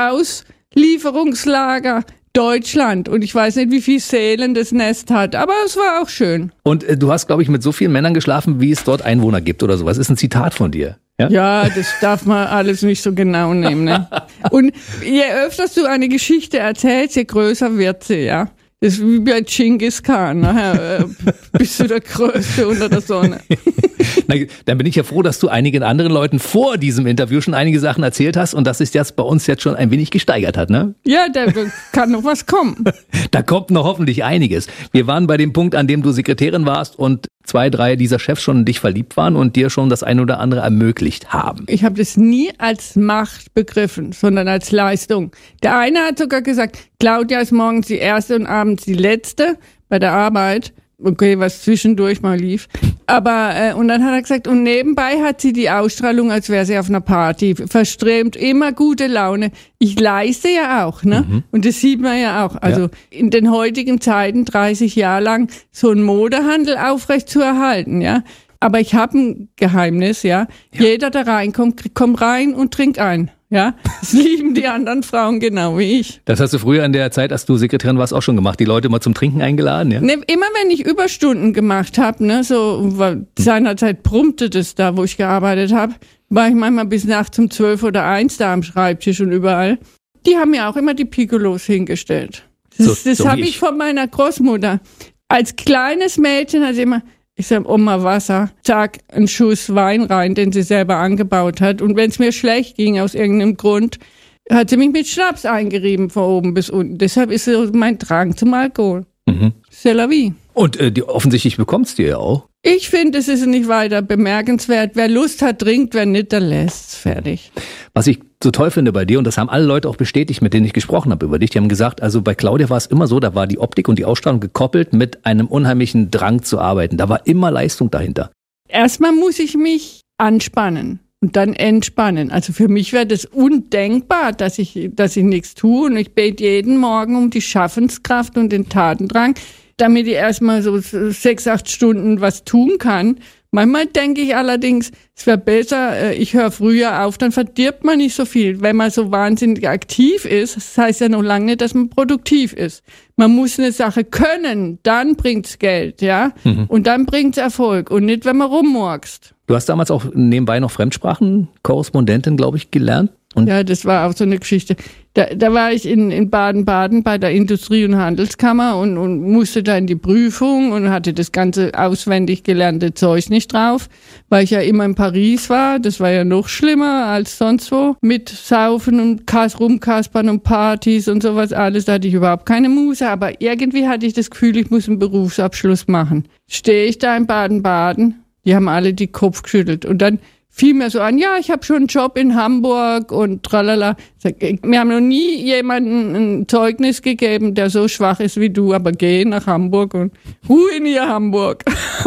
G: Auslieferungslager Deutschland und ich weiß nicht, wie viel Seelen das Nest hat, aber es war auch schön.
B: Und du hast, glaube ich, mit so vielen Männern geschlafen, wie es dort Einwohner gibt oder sowas. Ist ein Zitat von dir.
G: Ja, das darf man alles nicht so genau nehmen. Ne? Und je öfter du eine Geschichte erzählst, je größer wird sie, ja. Das ist wie bei Genghis Khan. Nachher bist du der Größte unter der Sonne.
B: Na, dann bin ich ja froh, dass du einigen anderen Leuten vor diesem Interview schon einige Sachen erzählt hast und dass sich das bei uns jetzt schon ein wenig gesteigert hat, ne?
G: Ja, da kann noch was kommen.
B: Da kommt noch hoffentlich einiges. Wir waren bei dem Punkt, an dem du Sekretärin warst und 2, 3 dieser Chefs schon in dich verliebt waren und dir schon das ein oder andere ermöglicht haben.
G: Ich habe das nie als Macht begriffen, sondern als Leistung. Der eine hat sogar gesagt, Claudia ist morgens die erste und abends die letzte bei der Arbeit. Okay, was zwischendurch mal lief. Aber, und dann hat er gesagt, und nebenbei hat sie die Ausstrahlung, als wäre sie auf einer Party. Verströmt, immer gute Laune. Ich leiste ja auch, ne? Mhm. Und das sieht man ja auch. Also in den heutigen Zeiten, 30 Jahre lang, so einen Modehandel aufrecht zu erhalten, ja. Aber ich habe ein Geheimnis, ja. Jeder, der reinkommt, kommt rein und trinkt ein. Ja, das lieben die anderen Frauen genau wie ich.
B: Das hast du früher in der Zeit, als du Sekretärin warst, auch schon gemacht, die Leute mal zum Trinken eingeladen, ja?
G: Ne, immer wenn ich Überstunden gemacht habe, ne, so seinerzeit brummte das da, wo ich gearbeitet habe, war ich manchmal bis nachts um 12 oder 1 da am Schreibtisch und überall. Die haben mir auch immer die Piccolos hingestellt. Das habe ich von meiner Großmutter. Als kleines Mädchen hat sie immer, ich sag, Oma Wasser, zack, einen Schuss Wein rein, den sie selber angebaut hat. Und wenn es mir schlecht ging, aus irgendeinem Grund, hat sie mich mit Schnaps eingerieben von oben bis unten. Deshalb ist so mein Drang zum Alkohol. Mhm. C'est la vie.
B: Und offensichtlich bekommst du ja auch.
G: Ich finde, es ist nicht weiter bemerkenswert. Wer Lust hat, trinkt, wer nicht, der lässt's. Fertig.
B: Was ich so toll finde bei dir, und das haben alle Leute auch bestätigt, mit denen ich gesprochen habe über dich, die haben gesagt, also bei Claudia war es immer so, da war die Optik und die Ausstrahlung gekoppelt mit einem unheimlichen Drang zu arbeiten. Da war immer Leistung dahinter.
G: Erstmal muss ich mich anspannen und dann entspannen. Also für mich wäre das undenkbar, dass ich nichts tue. Und ich bete jeden Morgen um die Schaffenskraft und den Tatendrang, damit ich erstmal so 6, 8 Stunden was tun kann. Manchmal denke ich allerdings, es wäre besser, ich höre früher auf, dann verdirbt man nicht so viel. Wenn man so wahnsinnig aktiv ist, das heißt ja noch lange nicht, dass man produktiv ist. Man muss eine Sache können, dann bringt's Geld, ja, und dann bringt's Erfolg und nicht, wenn man rummurkst.
B: Du hast damals auch nebenbei noch Fremdsprachenkorrespondentin, glaube ich, gelernt. Und
G: ja, das war auch so eine Geschichte. Da war ich in Baden-Baden bei der Industrie- und Handelskammer und musste da in die Prüfung und hatte das ganze auswendig gelernte Zeug nicht drauf, weil ich ja immer in Paris war. Das war ja noch schlimmer als sonst wo. Mit Saufen und Rumkaspern und Partys und sowas alles. Da hatte ich überhaupt keine Muße. Aber irgendwie hatte ich das Gefühl, ich muss einen Berufsabschluss machen. Stehe ich da in Baden-Baden, die haben alle die Kopf geschüttelt. Und dann fiel mir so an, ja, ich habe schon einen Job in Hamburg und tralala. Wir haben noch nie jemandem ein Zeugnis gegeben, der so schwach ist wie du, aber geh nach Hamburg und in ihr Hamburg.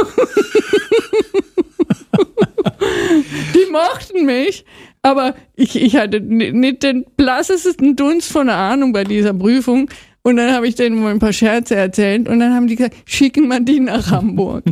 G: Die mochten mich, aber ich hatte nicht den blassesten Dunst von der Ahnung bei dieser Prüfung. Und dann habe ich denen wohl ein paar Scherze erzählt und dann haben die gesagt, schicken wir die nach Hamburg.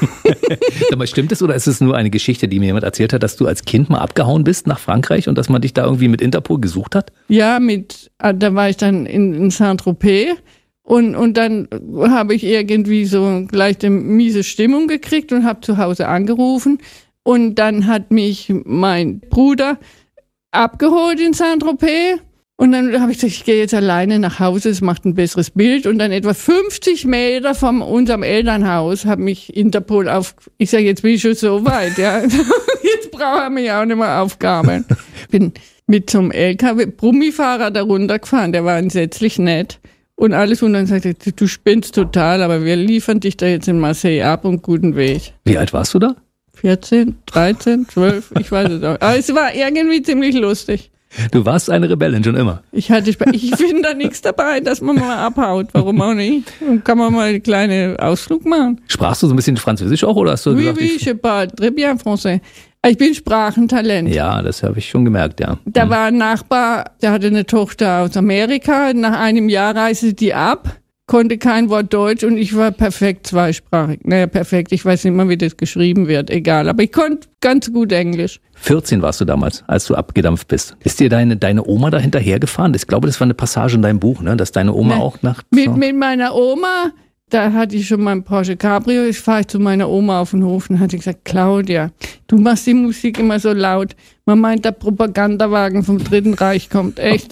B: Sag mal, stimmt es oder ist es nur eine Geschichte, die mir jemand erzählt hat, dass du als Kind mal abgehauen bist nach Frankreich und dass man dich da irgendwie mit Interpol gesucht hat?
G: Ja, da war ich dann in Saint-Tropez und dann habe ich irgendwie so gleich eine miese Stimmung gekriegt und habe zu Hause angerufen und dann hat mich mein Bruder abgeholt in Saint-Tropez. Und dann habe ich gesagt, ich gehe jetzt alleine nach Hause, es macht ein besseres Bild. Und dann etwa 50 Meter von unserem Elternhaus hat mich Interpol ich sage, jetzt bin ich schon so weit, ja. Jetzt braucht er mich auch nicht mehr aufgabeln. Ich bin mit zum LKW-Brummifahrer da runtergefahren, der war entsetzlich nett. Und alles und dann sagte er, du spinnst total, aber wir liefern dich da jetzt in Marseille ab und guten Weg.
B: Wie alt warst du da?
G: 14, 13, 12, ich weiß es auch. Aber es war irgendwie ziemlich lustig.
B: Du warst eine Rebellin schon immer.
G: Ich finde da nichts dabei, dass man mal abhaut. Warum auch nicht? Dann kann man mal einen kleinen Ausflug machen.
B: Sprachst du so ein bisschen Französisch auch oder hast du gesagt?
G: Oui, je parle très bien français. Ich bin Sprachentalent.
B: Ja, das habe ich schon gemerkt, ja.
G: Da war ein Nachbar, der hatte eine Tochter aus Amerika. Nach einem Jahr reiste die ab, konnte kein Wort Deutsch und ich war perfekt zweisprachig. Naja, perfekt, ich weiß nicht mal, wie das geschrieben wird, egal. Aber ich konnte ganz gut Englisch.
B: 14 warst du damals, als du abgedampft bist. Ist dir deine Oma da hinterhergefahren? Ich glaube, das war eine Passage in deinem Buch, ne? Dass deine Oma auch nachts...
G: Mit meiner Oma, da hatte ich schon mein Porsche Cabrio, fahre ich zu meiner Oma auf den Hof und hatte gesagt, Claudia, du machst die Musik immer so laut. Man meint, der Propagandawagen vom Dritten Reich kommt, echt.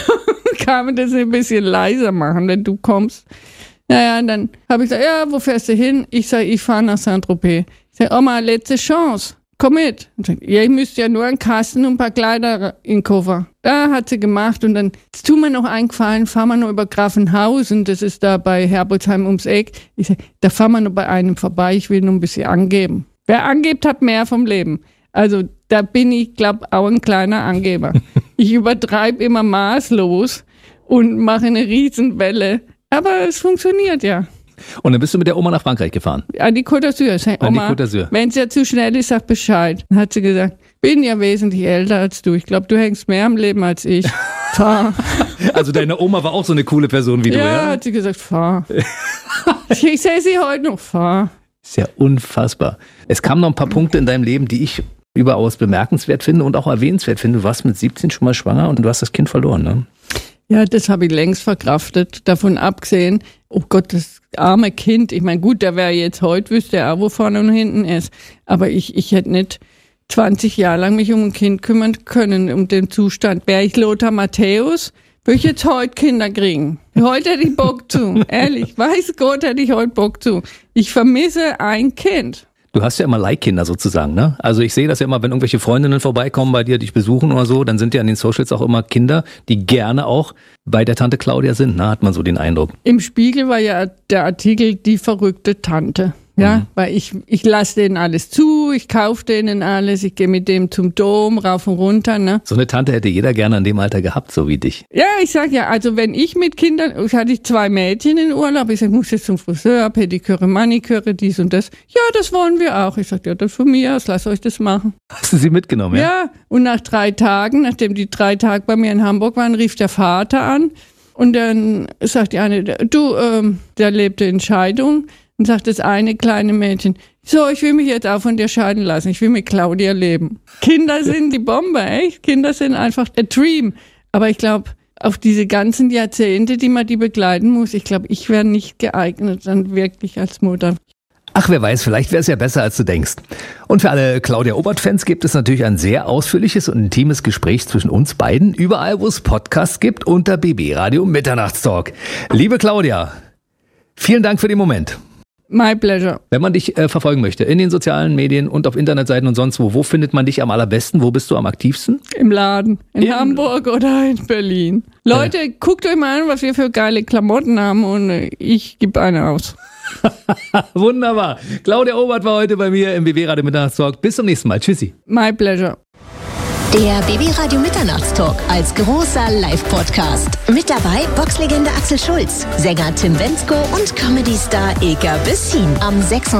G: Kann man das ein bisschen leiser machen, wenn du kommst? Naja, und dann habe ich gesagt, ja, wo fährst du hin? Ich sage, ich fahre nach Saint-Tropez. Ich sage, Oma, letzte Chance. Komm mit. Und sagt, ja, ich müsste ja nur einen Kasten und ein paar Kleider in den Koffer. Da hat sie gemacht und dann, jetzt tut mir noch eingefallen, fahren wir noch über Grafenhausen, das ist da bei Herbolzheim ums Eck. Ich sage, da fahren wir noch bei einem vorbei, ich will nur ein bisschen angeben. Wer angibt, hat mehr vom Leben. Also da bin ich, glaube auch ein kleiner Angeber. Ich übertreibe immer maßlos und mache eine Riesenwelle. Aber es funktioniert ja.
B: Und dann bist du mit der Oma nach Frankreich gefahren?
G: An die Côte d'Azur. Sag, Oma, wenn es ja zu schnell ist, sag Bescheid. Dann hat sie gesagt, bin ja wesentlich älter als du. Ich glaube, du hängst mehr am Leben als ich. Fahr.
B: Also deine Oma war auch so eine coole Person wie du, ja?
G: Ja, hat sie gesagt, fahr. Ich sehe sie heute noch, fahr.
B: Ist ja unfassbar. Es kamen noch ein paar Punkte in deinem Leben, die ich überaus bemerkenswert finde und auch erwähnenswert finde. Du warst mit 17 schon mal schwanger und du hast das Kind verloren, ne?
G: Ja, das habe ich längst verkraftet. Davon abgesehen, oh Gott, das arme Kind. Ich meine, gut, der wäre jetzt heute, wüsste er auch, wo vorne und hinten ist. Aber ich hätte nicht 20 Jahre lang mich um ein Kind kümmern können, um den Zustand. Wäre ich Lothar Matthäus, würde ich jetzt heute Kinder kriegen. Heute hätte ich Bock zu. Ehrlich, weiß Gott, hätte ich heute Bock zu. Ich vermisse ein Kind.
B: Du hast ja immer Leihkinder sozusagen, ne? Also ich sehe das ja immer, wenn irgendwelche Freundinnen vorbeikommen bei dir, dich besuchen oder so, dann sind ja an den Socials auch immer Kinder, die gerne auch bei der Tante Claudia sind, ne? Hat man so den Eindruck.
G: Im Spiegel war ja der Artikel die verrückte Tante. Ja, weil ich lasse denen alles zu, ich kaufe denen alles, ich gehe mit dem zum Dom, rauf und runter, ne?
B: So eine Tante hätte jeder gerne in dem Alter gehabt, so wie dich.
G: Ja, ich sag ja, also wenn ich mit Kindern, hatte ich 2 Mädchen in Urlaub, ich sag, muss jetzt zum Friseur, Pediküre, Maniküre, dies und das. Ja, das wollen wir auch. Ich sag, ja, das von mir aus, lasst euch das machen.
B: Hast du sie mitgenommen, ja?
G: Ja, und nach 3 Tagen, nachdem die 3 Tage bei mir in Hamburg waren, rief der Vater an und dann sagt die eine, du, der lebte in Scheidung. Und sagt das eine kleine Mädchen, so, ich will mich jetzt auch von dir scheiden lassen, ich will mit Claudia leben. Kinder sind die Bombe, echt. Kinder sind einfach der Dream. Aber ich glaube, auf diese ganzen Jahrzehnte, die man die begleiten muss, ich glaube, ich wäre nicht geeignet dann wirklich als Mutter.
B: Ach, wer weiß, vielleicht wäre es ja besser, als du denkst. Und für alle Claudia Obert-Fans gibt es natürlich ein sehr ausführliches und intimes Gespräch zwischen uns beiden, überall, wo es Podcasts gibt, unter BB Radio Mitternachtstalk. Liebe Claudia, vielen Dank für den Moment.
G: My pleasure.
B: Wenn man dich verfolgen möchte, in den sozialen Medien und auf Internetseiten und sonst wo findet man dich am allerbesten? Wo bist du am aktivsten?
G: Im Laden. In Hamburg oder in Berlin. Leute, guckt euch mal an, was wir für geile Klamotten haben und ich gebe eine aus.
B: Wunderbar. Claudia Obert war heute bei mir im BB Radio Mitternachtstalk. Bis zum nächsten Mal. Tschüssi.
G: My pleasure.
E: Der BB Radio Mitternachtstalk als großer Live-Podcast. Mit dabei Boxlegende Axel Schulz, Sänger Tim Bendzko und Comedy-Star Ilka Bessin. Am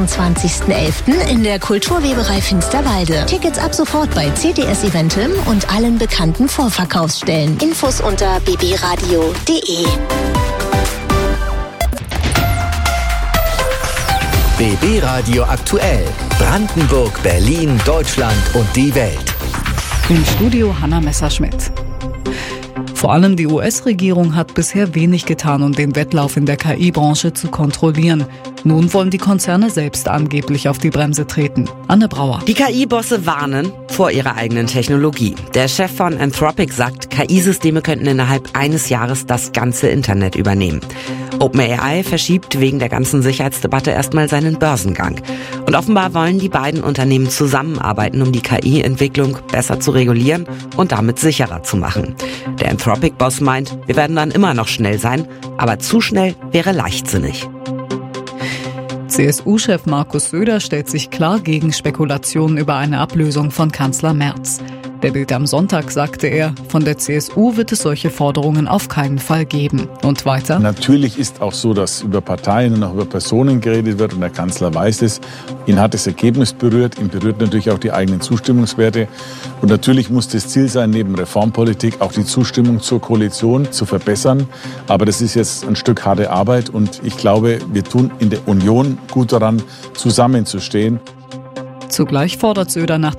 E: 26.11. in der Kulturweberei Finsterwalde. Tickets ab sofort bei CTS Eventim und allen bekannten Vorverkaufsstellen. Infos unter bbradio.de.
C: BB Radio aktuell. Brandenburg, Berlin, Deutschland und die Welt.
H: Im Studio Hanna Messerschmidt. Vor allem die US-Regierung hat bisher wenig getan, um den Wettlauf in der KI-Branche zu kontrollieren. Nun wollen die Konzerne selbst angeblich auf die Bremse treten. Anne Brauer.
I: Die KI-Bosse warnen vor ihrer eigenen Technologie. Der Chef von Anthropic sagt, KI-Systeme könnten innerhalb eines Jahres das ganze Internet übernehmen. OpenAI verschiebt wegen der ganzen Sicherheitsdebatte erstmal seinen Börsengang. Und offenbar wollen die beiden Unternehmen zusammenarbeiten, um die KI-Entwicklung besser zu regulieren und damit sicherer zu machen. Der Anthropic-Boss meint, wir werden dann immer noch schnell sein, aber zu schnell wäre leichtsinnig.
H: CSU-Chef Markus Söder stellt sich klar gegen Spekulationen über eine Ablösung von Kanzler Merz. Der Bild am Sonntag sagte er, von der CSU wird es solche Forderungen auf keinen Fall geben. Und weiter?
J: Natürlich ist auch so, dass über Parteien und auch über Personen geredet wird und der Kanzler weiß es. Ihn hat das Ergebnis berührt, ihn berührt natürlich auch die eigenen Zustimmungswerte. Und natürlich muss das Ziel sein, neben Reformpolitik auch die Zustimmung zur Koalition zu verbessern. Aber das ist jetzt ein Stück harte Arbeit und ich glaube, wir tun in der Union gut daran, zusammenzustehen.
H: Zugleich fordert Söder nach